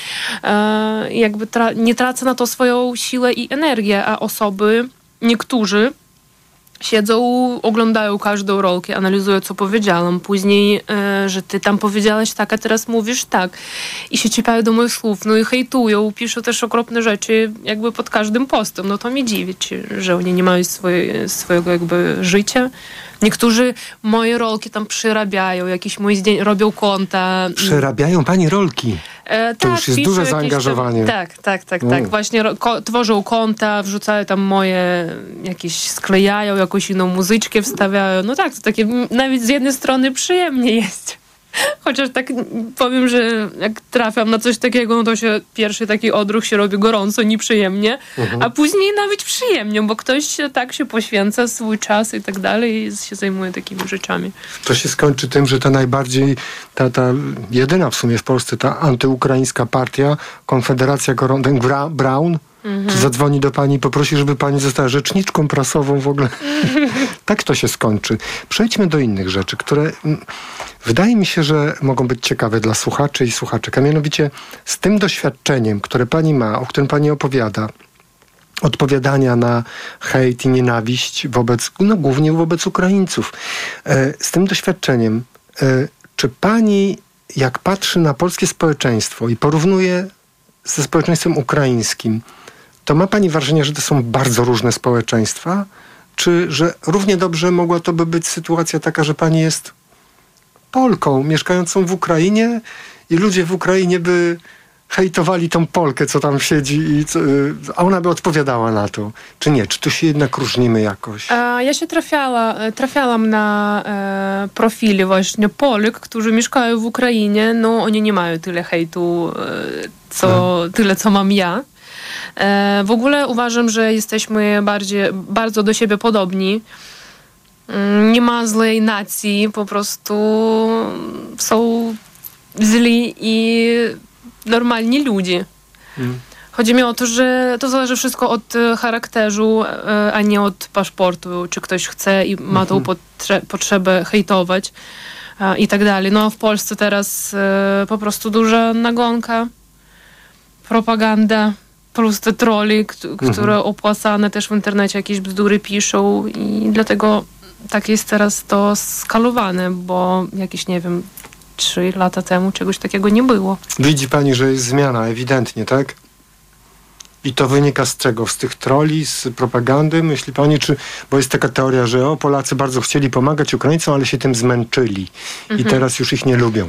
Jakby nie tracę na to swoją siłę i energię, a osoby, niektórzy siedzą, oglądają każdą rolkę, analizują, co powiedziałam. Później, że ty tam powiedziałaś tak, a teraz mówisz tak. I się czepiają do moich słów, no i hejtują, piszą też okropne rzeczy jakby pod każdym postem. No to mnie dziwi, że oni nie mają swojego jakby życia. Niektórzy moje rolki tam przerabiają, jakieś moje zdjęcia, robią konta. Przerabiają pani rolki? To już jest duże zaangażowanie. Tak. Właśnie tworzą konta, wrzucają tam moje sklejają, jakąś inną muzyczkę wstawiają. No tak, to takie nawet z jednej strony przyjemnie jest. Chociaż tak powiem, że jak trafiam na coś takiego, no to się pierwszy taki odruch się robi gorąco, nieprzyjemnie, a później nawet przyjemnie, bo ktoś tak się poświęca swój czas i tak dalej i się zajmuje takimi rzeczami. To się skończy tym, że ta najbardziej, ta jedyna w sumie w Polsce, ta antyukraińska partia, Konfederacja Gordon Brown, zadzwoni do pani i poprosi, żeby pani została rzeczniczką prasową w ogóle. Tak to się skończy. Przejdźmy do innych rzeczy, które wydaje mi się, że mogą być ciekawe dla słuchaczy i słuchaczek. A mianowicie z tym doświadczeniem, które pani ma, o którym pani opowiada, odpowiadania na hejt i nienawiść głównie wobec Ukraińców. Z tym doświadczeniem, czy pani, jak patrzy na polskie społeczeństwo i porównuje ze społeczeństwem ukraińskim, to ma pani wrażenie, że to są bardzo różne społeczeństwa? Czy że równie dobrze mogła to by być sytuacja taka, że pani jest Polką mieszkającą w Ukrainie i ludzie w Ukrainie by hejtowali tą Polkę, co tam siedzi, a ona by odpowiadała na to. Czy nie? Czy tu się jednak różnimy jakoś? Ja się trafiałam na profile właśnie Polek, którzy mieszkają w Ukrainie. No, oni nie mają tyle hejtu, tyle, co mam ja. W ogóle uważam, że jesteśmy bardzo do siebie podobni. Nie ma złej nacji, po prostu są źli i normalni ludzie. Chodzi mi o to, że to zależy wszystko od charakteru, a nie od paszportu, czy ktoś chce i ma tą potrzebę hejtować i tak dalej. No a w Polsce teraz po prostu duża nagonka, propaganda, plus te trolli, które opłacane też w internecie jakieś bzdury piszą i dlatego tak jest teraz to skalowane, bo jakieś, nie wiem, 3 lata temu czegoś takiego nie było. Widzi pani, że jest zmiana, ewidentnie, tak? I to wynika z czego? Z tych trolli, z propagandy? Myśli pani, bo jest taka teoria, że Polacy bardzo chcieli pomagać Ukraińcom, ale się tym zmęczyli i teraz już ich nie lubią.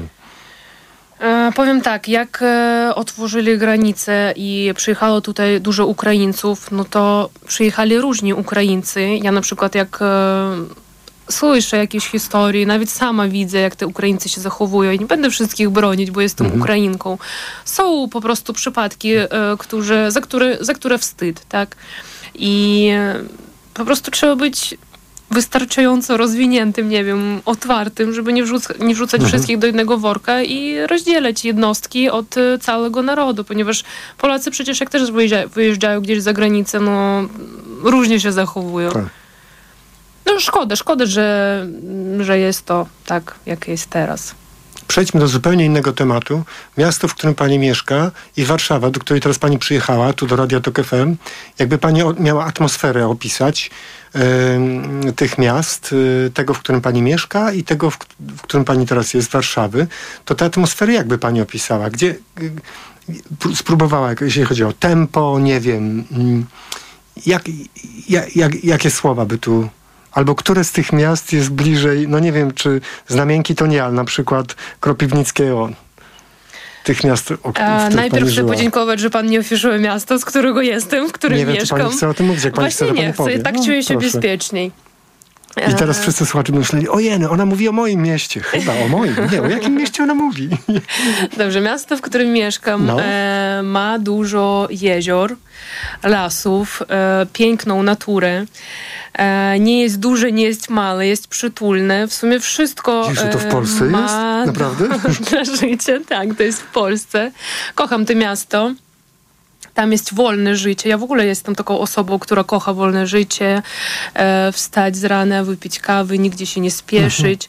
Powiem tak, jak otworzyli granice i przyjechało tutaj dużo Ukraińców, no to przyjechali różni Ukraińcy. Ja na przykład jak słyszę jakieś historie, nawet sama widzę, jak te Ukraińcy się zachowują. I nie będę wszystkich bronić, bo jestem Ukrainką. Są po prostu przypadki, za które wstyd, tak? I po prostu trzeba być wystarczająco rozwiniętym, nie wiem, otwartym, żeby nie wrzucać wszystkich do jednego worka i rozdzielać jednostki od całego narodu, ponieważ Polacy przecież jak też wyjeżdżają gdzieś za granicę, no różnie się zachowują. Tak. No szkoda, że jest to tak, jak jest teraz. Przejdźmy do zupełnie innego tematu. Miasto, w którym pani mieszka i Warszawa, do której teraz pani przyjechała, tu do Radia Tok FM. Jakby pani miała atmosferę opisać tych miast, tego, w którym pani mieszka i tego, w którym pani teraz jest, Warszawy, to tę atmosferę jakby pani opisała? Gdzie spróbowała, jeśli chodzi o tempo, nie wiem, jakie słowa by tu... Albo które z tych miast jest bliżej, no nie wiem, czy Znamienki to nie, ale na przykład Kropywnickiego, tych miast, w których najpierw chcę podziękować, że pan nie ofiszuje miasto, z którego jestem, w którym mieszkam. Nie wiem, czy pani chce o tym mówić, jak pani Właśnie chce, to nie pani chcę, tak czuję się bezpieczniej. I teraz wszyscy słuchacze myśleli, ojej, ona mówi o moim mieście. Chyba o moim. Nie, o jakim mieście ona mówi? Dobrze, miasto, w którym mieszkam, ma dużo jezior, lasów, piękną naturę. Nie jest duże, nie jest małe, jest przytulne. W sumie wszystko to w Polsce ma jest? Naprawdę? Dla życia. Tak, to jest w Polsce. Kocham to miasto. Tam jest wolne życie. Ja w ogóle jestem taką osobą, która kocha wolne życie. Wstać z rana, wypić kawy, nigdzie się nie spieszyć.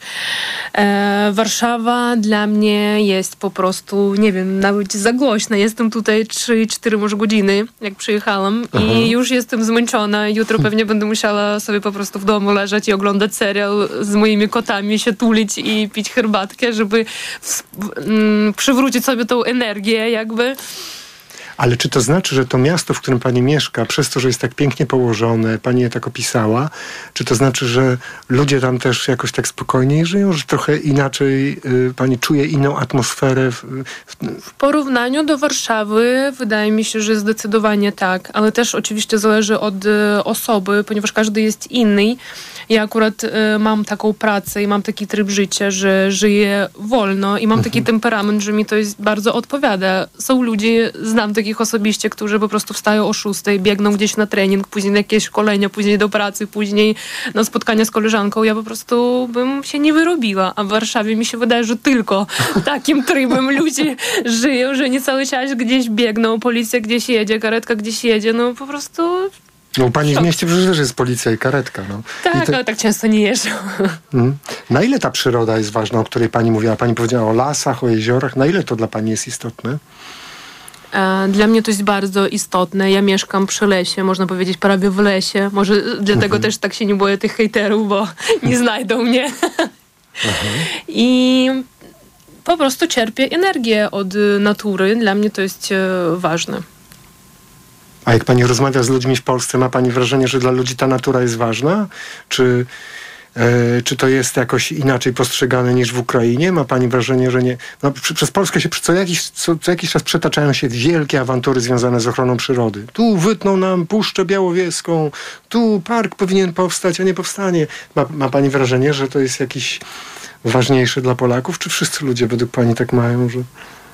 Warszawa dla mnie jest po prostu, nie wiem, nawet za głośna. Jestem tutaj 3-4 może godziny, jak przyjechałam i już jestem zmęczona. Jutro pewnie będę musiała sobie po prostu w domu leżeć i oglądać serial z moimi kotami, się tulić i pić herbatkę, żeby przywrócić sobie tą energię jakby. Ale czy to znaczy, że to miasto, w którym pani mieszka, przez to, że jest tak pięknie położone, pani je tak opisała, czy to znaczy, że ludzie tam też jakoś tak spokojniej żyją, że trochę inaczej pani czuje inną atmosferę? W porównaniu do Warszawy wydaje mi się, że zdecydowanie tak, ale też oczywiście zależy od osoby, ponieważ każdy jest inny. Ja akurat mam taką pracę i mam taki tryb życia, że żyję wolno i mam taki temperament, że mi to jest bardzo odpowiada. Są ludzie, znam takich osobiście, którzy po prostu wstają o 6, biegną gdzieś na trening, później na jakieś szkolenia, później do pracy, później na spotkania z koleżanką. Ja po prostu bym się nie wyrobiła, a w Warszawie mi się wydaje, że tylko takim trybem ludzie żyją, że nie cały czas gdzieś biegną, policja gdzieś jedzie, karetka gdzieś jedzie, no po prostu... No u pani w mieście przecież jest policja i karetka. No. Tak, ale tak często nie jeżdżą. Na ile ta przyroda jest ważna, o której pani mówiła? Pani powiedziała o lasach, o jeziorach. Na ile to dla pani jest istotne? Dla mnie to jest bardzo istotne. Ja mieszkam przy lesie, można powiedzieć prawie w lesie. Może dlatego też tak się nie boję tych hejterów, bo nie znajdą mnie. I po prostu czerpię energię od natury. Dla mnie to jest ważne. A jak pani rozmawia z ludźmi w Polsce, ma pani wrażenie, że dla ludzi ta natura jest ważna? Czy Czy to jest jakoś inaczej postrzegane niż w Ukrainie? Ma pani wrażenie, że nie? No, przez Polskę się co jakiś czas przetaczają się wielkie awantury związane z ochroną przyrody. Tu wytną nam Puszczę Białowieską, tu park powinien powstać, a nie powstanie. Ma pani wrażenie, że to jest jakiś ważniejszy dla Polaków? Czy wszyscy ludzie według pani tak mają, że...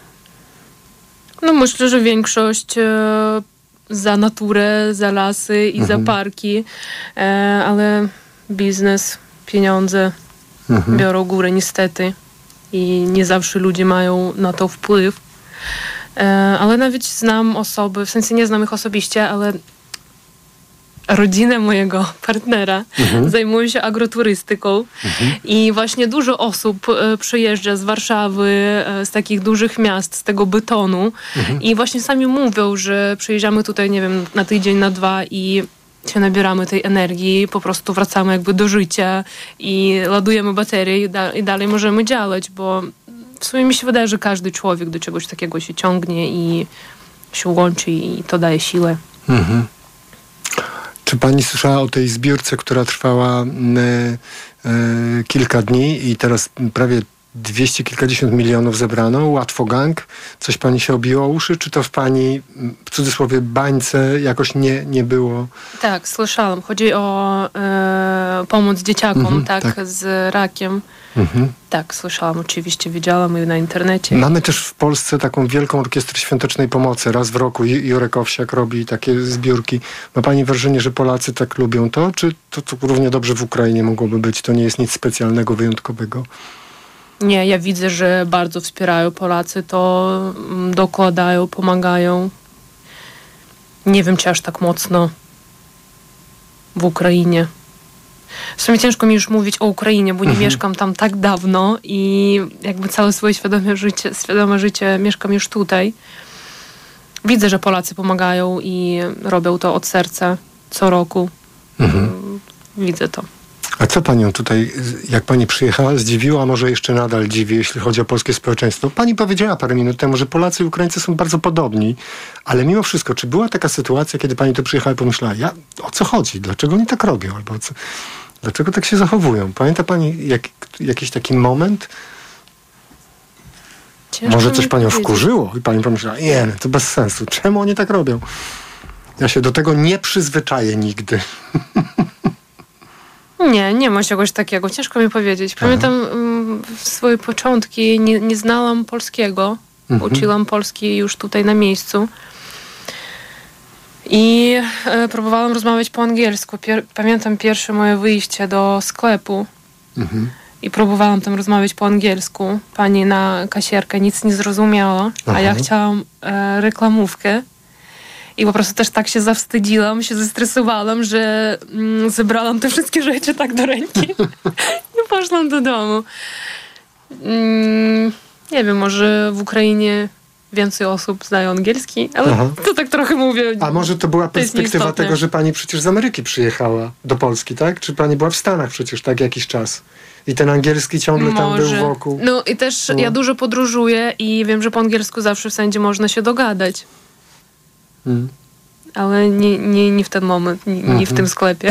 No myślę, że większość za naturę, za lasy i za parki, ale biznes, pieniądze biorą górę niestety i nie zawsze ludzie mają na to wpływ. Ale nawet znam osoby, w sensie nie znam ich osobiście, ale rodzina mojego partnera zajmuje się agroturystyką i właśnie dużo osób przyjeżdża z Warszawy, z takich dużych miast, z tego Bytonu i właśnie sami mówią, że przyjeżdżamy tutaj, nie wiem, na tydzień, na 2 i się nabieramy tej energii, po prostu wracamy jakby do życia i ładujemy baterie i dalej możemy działać, bo w sumie mi się wydaje, że każdy człowiek do czegoś takiego się ciągnie i się łączy i to daje siłę. Czy pani słyszała o tej zbiórce, która trwała kilka dni i teraz prawie 200 kilkadziesiąt milionów zebrano? Łatwo Gang? Coś pani się obiło o uszy? Czy to w pani, w cudzysłowie, bańce jakoś nie było? Tak, słyszałam. Chodzi o pomoc dzieciakom, tak, z rakiem. Tak, słyszałam, oczywiście, widziałam i na internecie. Mamy też w Polsce taką wielką orkiestrę świątecznej pomocy. Raz w roku Jurek Owsiak robi takie zbiórki. Ma pani wrażenie, że Polacy tak lubią to? Czy to równie dobrze w Ukrainie mogłoby być? To nie jest nic specjalnego, wyjątkowego? Nie, ja widzę, że bardzo wspierają Polacy, to dokładają, pomagają. Nie wiem, czy aż tak mocno w Ukrainie. W sumie ciężko mi już mówić o Ukrainie, bo nie mieszkam tam tak dawno i jakby całe swoje świadome życie mieszkam już tutaj. Widzę, że Polacy pomagają i robią to od serca co roku. Widzę to. A co panią tutaj, jak pani przyjechała, zdziwiło, a może jeszcze nadal dziwi, jeśli chodzi o polskie społeczeństwo? Pani powiedziała parę minut temu, że Polacy i Ukraińcy są bardzo podobni, ale mimo wszystko, czy była taka sytuacja, kiedy pani tu przyjechała i pomyślała, o co chodzi? Dlaczego oni tak robią? Albo dlaczego tak się zachowują? Pamięta pani jakiś taki moment? Ciężko może coś panią wkurzyło i pani pomyślała, to bez sensu. Czemu oni tak robią? Ja się do tego nie przyzwyczaję nigdy. Nie ma czegoś takiego. Ciężko mi powiedzieć. Pamiętam swoje początki, nie znałam polskiego. Uczyłam polski już tutaj na miejscu. I próbowałam rozmawiać po angielsku. Pamiętam pierwsze moje wyjście do sklepu. I próbowałam tam rozmawiać po angielsku. Pani kasjerka nic nie zrozumiała, a ja chciałam reklamówkę. I po prostu też tak się zawstydziłam, się zestresowałam, że zebrałam te wszystkie rzeczy tak do ręki i poszłam do domu. Nie wiem, może w Ukrainie więcej osób znają angielski, ale to tak trochę mówię. A może to była perspektywa tego, że pani przecież z Ameryki przyjechała do Polski, tak? Czy pani była w Stanach przecież tak jakiś czas? I ten angielski ciągle tam był wokół. No i też ja dużo podróżuję i wiem, że po angielsku zawsze wszędzie można się dogadać. Ale nie w ten moment, nie w tym sklepie.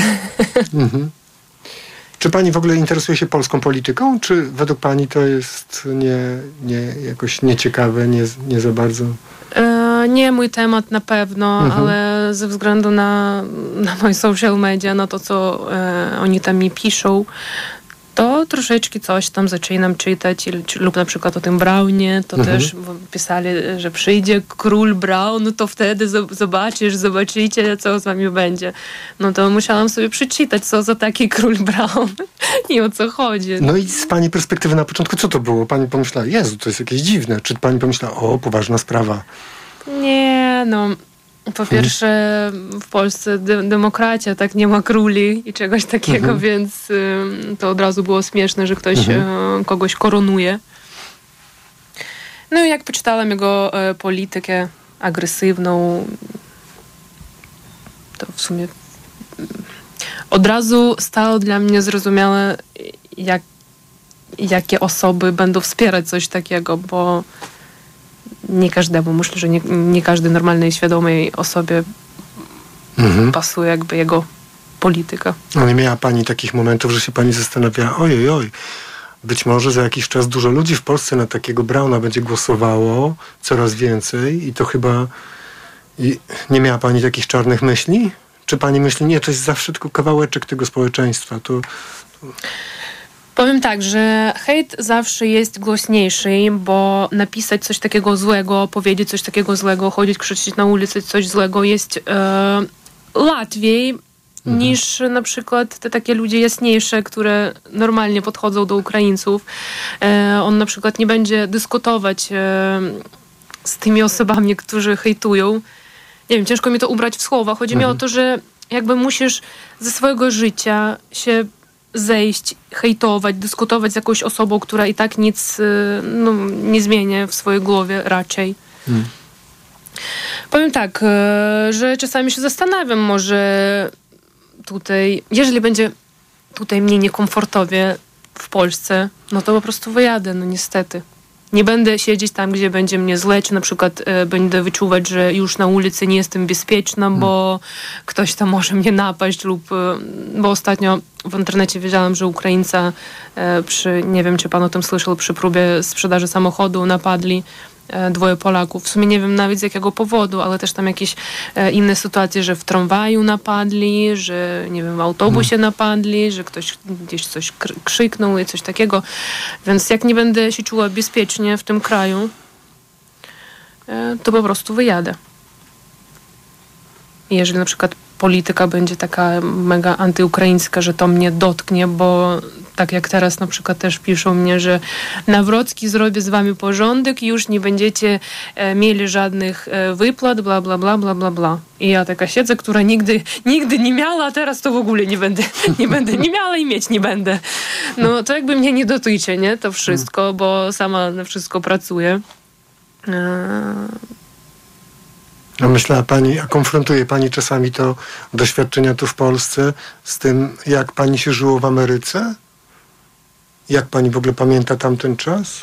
Czy pani w ogóle interesuje się polską polityką? Czy według pani to jest jakoś nieciekawe, nie za bardzo? Nie mój temat na pewno, ale ze względu na moje social media, na to, co oni tam mi piszą, to troszeczkę coś tam zaczynam czytać lub na przykład o tym Braunie, to też pisali, że przyjdzie król Braun, to wtedy zobaczycie, co z wami będzie. No to musiałam sobie przeczytać, co za taki król Braun i o co chodzi. No i z pani perspektywy na początku, co to było? Pani pomyślała, Jezu, to jest jakieś dziwne. Czy pani pomyślała, poważna sprawa? Nie, po pierwsze w Polsce demokracja, tak, nie ma króli i czegoś takiego, więc to od razu było śmieszne, że ktoś kogoś koronuje. No i jak poczytałam jego politykę agresywną, to w sumie od razu stało dla mnie zrozumiałe, jakie osoby będą wspierać coś takiego, bo nie każdemu, myślę, że nie każdej normalnej, świadomej osobie pasuje jakby jego polityka. No nie miała pani takich momentów, że się pani zastanawia, oj, być może za jakiś czas dużo ludzi w Polsce na takiego Brauna będzie głosowało, coraz więcej i to chyba... I nie miała pani takich czarnych myśli? Czy pani myśli, nie, to jest zawsze tylko kawałeczek tego społeczeństwa, to... Powiem tak, że hejt zawsze jest głośniejszy, bo napisać coś takiego złego, powiedzieć coś takiego złego, chodzić, krzyczeć na ulicy coś złego jest łatwiej niż na przykład te takie ludzie jasniejsze, które normalnie podchodzą do Ukraińców. On na przykład nie będzie dyskutować z tymi osobami, którzy hejtują. Nie wiem, ciężko mi to ubrać w słowa. Chodzi mi o to, że jakby musisz ze swojego życia się zejść, hejtować, dyskutować z jakąś osobą, która i tak nic nie zmienia w swojej głowie raczej. Powiem tak, że czasami się zastanawiam, może tutaj, jeżeli będzie tutaj mnie niekomfortowie w Polsce, no to po prostu wyjadę, no niestety. Nie będę siedzieć tam, gdzie będzie mnie źle, czy na przykład będę wyczuwać, że już na ulicy nie jestem bezpieczna, bo ktoś tam może mnie napaść lub... Bo ostatnio w internecie wiedziałam, że Ukraińca nie wiem, czy pan o tym słyszał, przy próbie sprzedaży samochodu napadli 2 Polaków. W sumie nie wiem nawet z jakiego powodu, ale też tam jakieś inne sytuacje, że w tramwaju napadli, że nie wiem, w autobusie napadli, że ktoś gdzieś coś krzyknął i coś takiego. Więc jak nie będę się czuła bezpiecznie w tym kraju, to po prostu wyjadę. Jeżeli na przykład polityka będzie taka mega antyukraińska, że to mnie dotknie, bo tak jak teraz na przykład też piszą mnie, że Nawrocki zrobi z wami porządek, już nie będziecie mieli żadnych wypłat, bla, bla, bla, bla, bla, bla. I ja taka siedzę, która nigdy nie miała, a teraz to w ogóle nie będę nie miała i mieć nie będę. No to jakby mnie nie dotyczy, nie? To wszystko, bo sama na wszystko pracuję. A myślała pani, a konfrontuje pani czasami to doświadczenia tu w Polsce z tym, jak pani się żyło w Ameryce? Jak pani w ogóle pamięta tamten czas?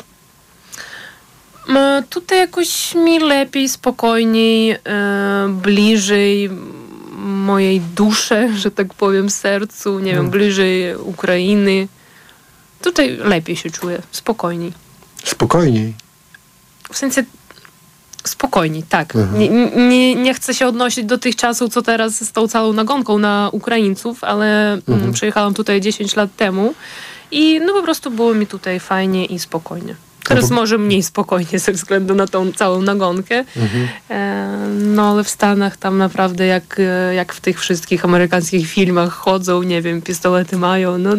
Tutaj jakoś mi lepiej, spokojniej, bliżej mojej duszy, że tak powiem, sercu, nie wiem, bliżej Ukrainy. Tutaj lepiej się czuję, spokojniej. Spokojniej? W sensie spokojniej, tak. Nie chcę się odnosić do tych czasów, co teraz z tą całą nagonką na Ukraińców, ale przyjechałam tutaj 10 lat temu i no po prostu było mi tutaj fajnie i spokojnie. Teraz może mniej spokojnie ze względu na tą całą nagonkę. No ale w Stanach tam naprawdę jak w tych wszystkich amerykańskich filmach chodzą, nie wiem, pistolety mają, no.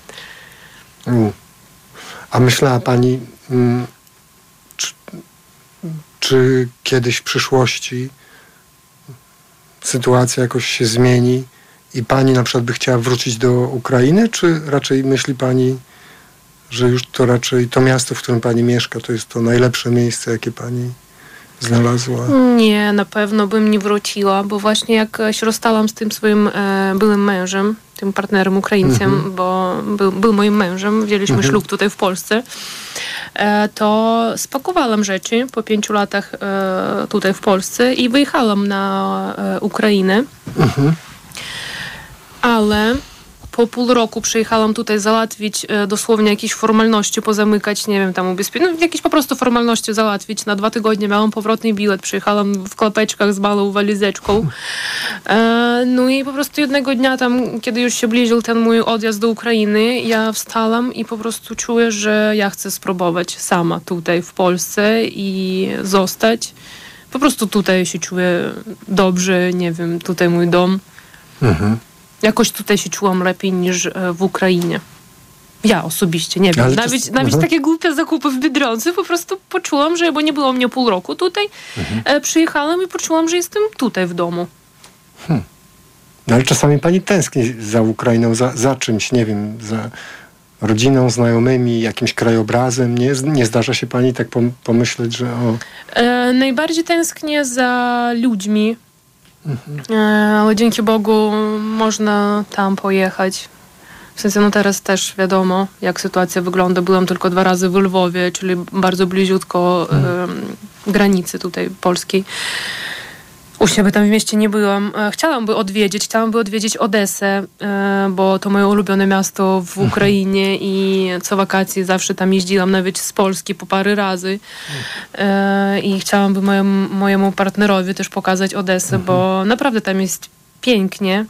A myślała pani, czy kiedyś w przyszłości sytuacja jakoś się zmieni i pani na przykład by chciała wrócić do Ukrainy, czy raczej myśli pani, że już to raczej to miasto, w którym pani mieszka, to jest to najlepsze miejsce, jakie pani znalazła? Nie, na pewno bym nie wróciła, bo właśnie jak się rozstałam z tym swoim byłym mężem, tym partnerem Ukraińcem, bo był moim mężem, wzięliśmy ślub tutaj w Polsce, to spakowałam rzeczy po 5 latach tutaj w Polsce i wyjechałam na Ukrainę. Ale po pół roku przyjechałam tutaj załatwić dosłownie jakieś formalności, pozamykać, nie wiem, tam ubezpieczenie, jakieś po prostu formalności załatwić. Na 2 tygodnie miałam powrotny bilet, przyjechałam w klapeczkach z małą walizeczką. No i po prostu jednego dnia tam, kiedy już się bliżył ten mój odjazd do Ukrainy, ja wstałam i po prostu czuję, że ja chcę spróbować sama tutaj w Polsce i zostać. Po prostu tutaj się czuję dobrze, nie wiem, tutaj mój dom. Jakoś tutaj się czułam lepiej niż w Ukrainie. Ja osobiście, nie wiem. Nawet takie głupie zakupy w Biedronce po prostu poczułam, że, bo nie było mnie pół roku tutaj, przyjechałam i poczułam, że jestem tutaj w domu. No ale czasami pani tęskni za Ukrainą, za czymś, nie wiem, za rodziną, znajomymi, jakimś krajobrazem. Nie zdarza się pani tak pomyśleć, że najbardziej tęsknię za ludźmi. Ale dzięki Bogu można tam pojechać. W sensie, no teraz też wiadomo, jak sytuacja wygląda. Byłam tylko 2 razy w Lwowie, czyli bardzo bliziutko granicy tutaj polskiej. U siebie tam w mieście nie byłam. Chciałam by odwiedzić Odessę, bo to moje ulubione miasto w Ukrainie i co wakacje zawsze tam jeździłam, nawet z Polski po parę razy. I chciałam by mojemu partnerowi też pokazać Odessę, bo naprawdę tam jest pięknie.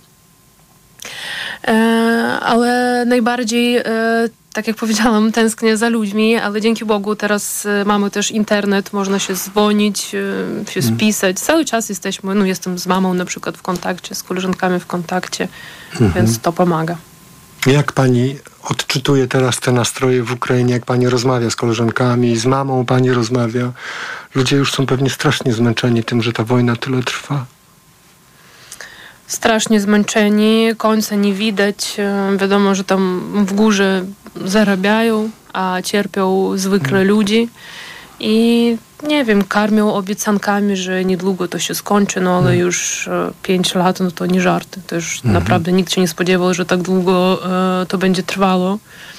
Ale najbardziej, tak jak powiedziałam, tęsknię za ludźmi, ale dzięki Bogu teraz mamy też internet, można się dzwonić, się spisać. Cały czas jestem z mamą na przykład w kontakcie, z koleżankami w kontakcie, więc to pomaga. Jak pani odczytuje teraz te nastroje w Ukrainie, jak pani rozmawia z koleżankami, z mamą pani rozmawia? Ludzie już są pewnie strasznie zmęczeni tym, że ta wojna tyle trwa. Strasznie zmęczeni, końca nie widać. Wiadomo, że tam w górze zarabiają, a cierpią zwykle ludzi. I nie wiem, karmią obiecankami, że niedługo to się skończy, no ale już 5 lat, no to nie żarty. To już naprawdę nikt się nie spodziewał, że tak długo to będzie trwało.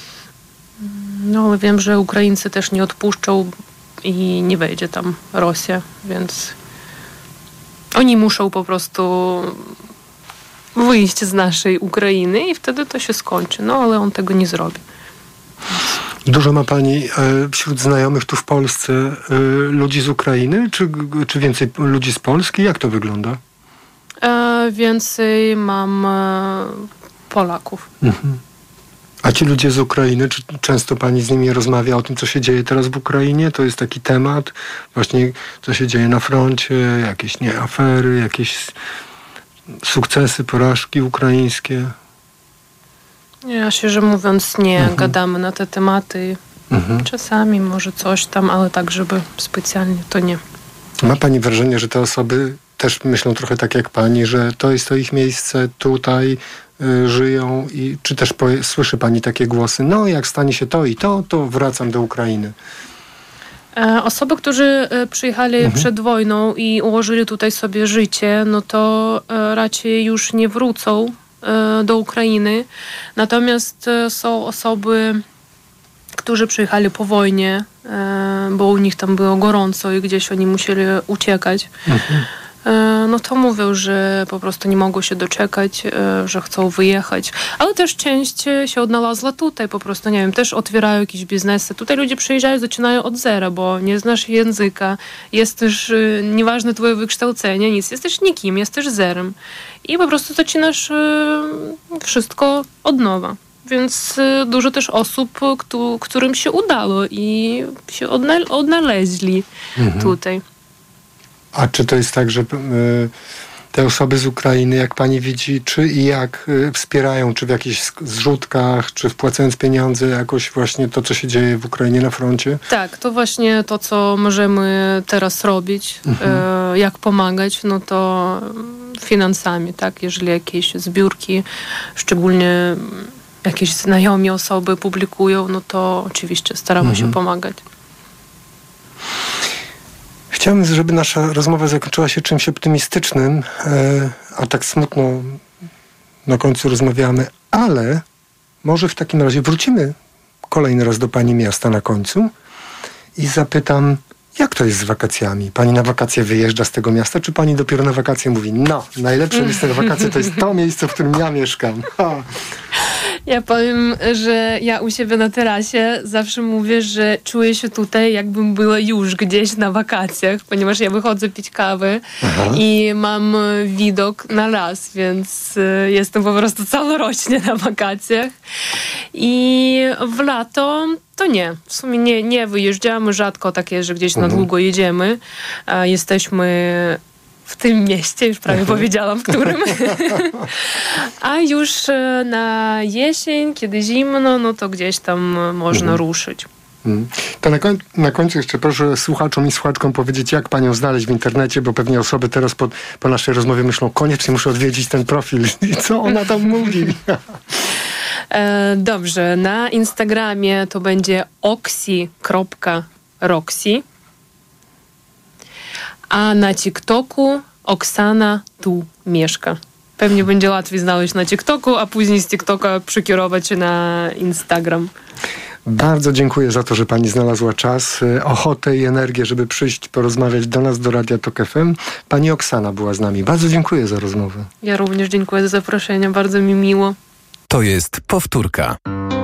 No ale wiem, że Ukraińcy też nie odpuszczą i nie wejdzie tam Rosja, więc oni muszą po prostu wyjść z naszej Ukrainy i wtedy to się skończy. No ale on tego nie zrobi. Dużo ma pani wśród znajomych tu w Polsce ludzi z Ukrainy, czy więcej ludzi z Polski? Jak to wygląda? Więcej mam Polaków. A ci ludzie z Ukrainy, czy często pani z nimi rozmawia o tym, co się dzieje teraz w Ukrainie? To jest taki temat, właśnie co się dzieje na froncie, jakieś afery, jakieś sukcesy, porażki ukraińskie? Ja szczerze mówiąc nie gadamy na te tematy. Czasami może coś tam, ale tak, żeby specjalnie to nie. Ma pani wrażenie, że te osoby też myślą trochę tak jak pani, że to jest to ich miejsce, tutaj żyją i czy też słyszy pani takie głosy, no jak stanie się to i to wracam do Ukrainy? Osoby, którzy przyjechali przed wojną i ułożyli tutaj sobie życie, no to raczej już nie wrócą do Ukrainy. Natomiast są osoby, którzy przyjechali po wojnie, bo u nich tam było gorąco i gdzieś oni musieli uciekać. No to mówią, że po prostu nie mogą się doczekać, że chcą wyjechać. Ale też część się odnalazła tutaj, po prostu, nie wiem, też otwierają jakieś biznesy. Tutaj ludzie przyjeżdżają, zaczynają od zera, bo nie znasz języka, jesteś, nieważne twoje wykształcenie, nic, jesteś nikim, jesteś zerem. I po prostu zaczynasz wszystko od nowa. Więc dużo też osób, którym się udało i się odnaleźli tutaj. A czy to jest tak, że te osoby z Ukrainy, jak pani widzi, czy i jak wspierają, czy w jakichś zrzutkach, czy wpłacając pieniądze jakoś właśnie to, co się dzieje w Ukrainie na froncie? Tak, to właśnie to, co możemy teraz robić, jak pomagać, no to finansami, tak, jeżeli jakieś zbiórki, szczególnie jakieś znajomi osoby publikują, no to oczywiście staramy się pomagać. Chciałbym, żeby nasza rozmowa zakończyła się czymś optymistycznym, a tak smutno na końcu rozmawiamy, ale może w takim razie wrócimy kolejny raz do pani miasta na końcu i zapytam, jak to jest z wakacjami? Pani na wakacje wyjeżdża z tego miasta, czy pani dopiero na wakacje mówi, no, najlepsze miejsce na wakacje to jest to miejsce, w którym ja mieszkam. Ja powiem, że ja u siebie na terasie zawsze mówię, że czuję się tutaj, jakbym była już gdzieś na wakacjach, ponieważ ja wychodzę pić kawę i mam widok na las, więc jestem po prostu całorocznie na wakacjach. I w lato to nie. W sumie nie wyjeżdżamy, rzadko takie, że gdzieś na długo jedziemy. Jesteśmy w tym mieście, już prawie powiedziałam, w którym. A już na jesień, kiedy zimno, no to gdzieś tam można ruszyć. To na końcu jeszcze proszę słuchaczom i słuchaczkom powiedzieć, jak panią znaleźć w internecie, bo pewnie osoby teraz po naszej rozmowie myślą, koniecznie muszę odwiedzić ten profil. I co ona tam mówi? Dobrze, na Instagramie to będzie oksi.roxy, a na TikToku Oksana tu mieszka. Pewnie będzie łatwiej znaleźć na TikToku, a później z TikToka przekierować na Instagram. Bardzo dziękuję za to, że pani znalazła czas, ochotę i energię, żeby przyjść, porozmawiać do nas, do Radia Tok FM. Pani Oksana była z nami. Bardzo dziękuję za rozmowę. Ja również dziękuję za zaproszenie, bardzo mi miło. To jest powtórka.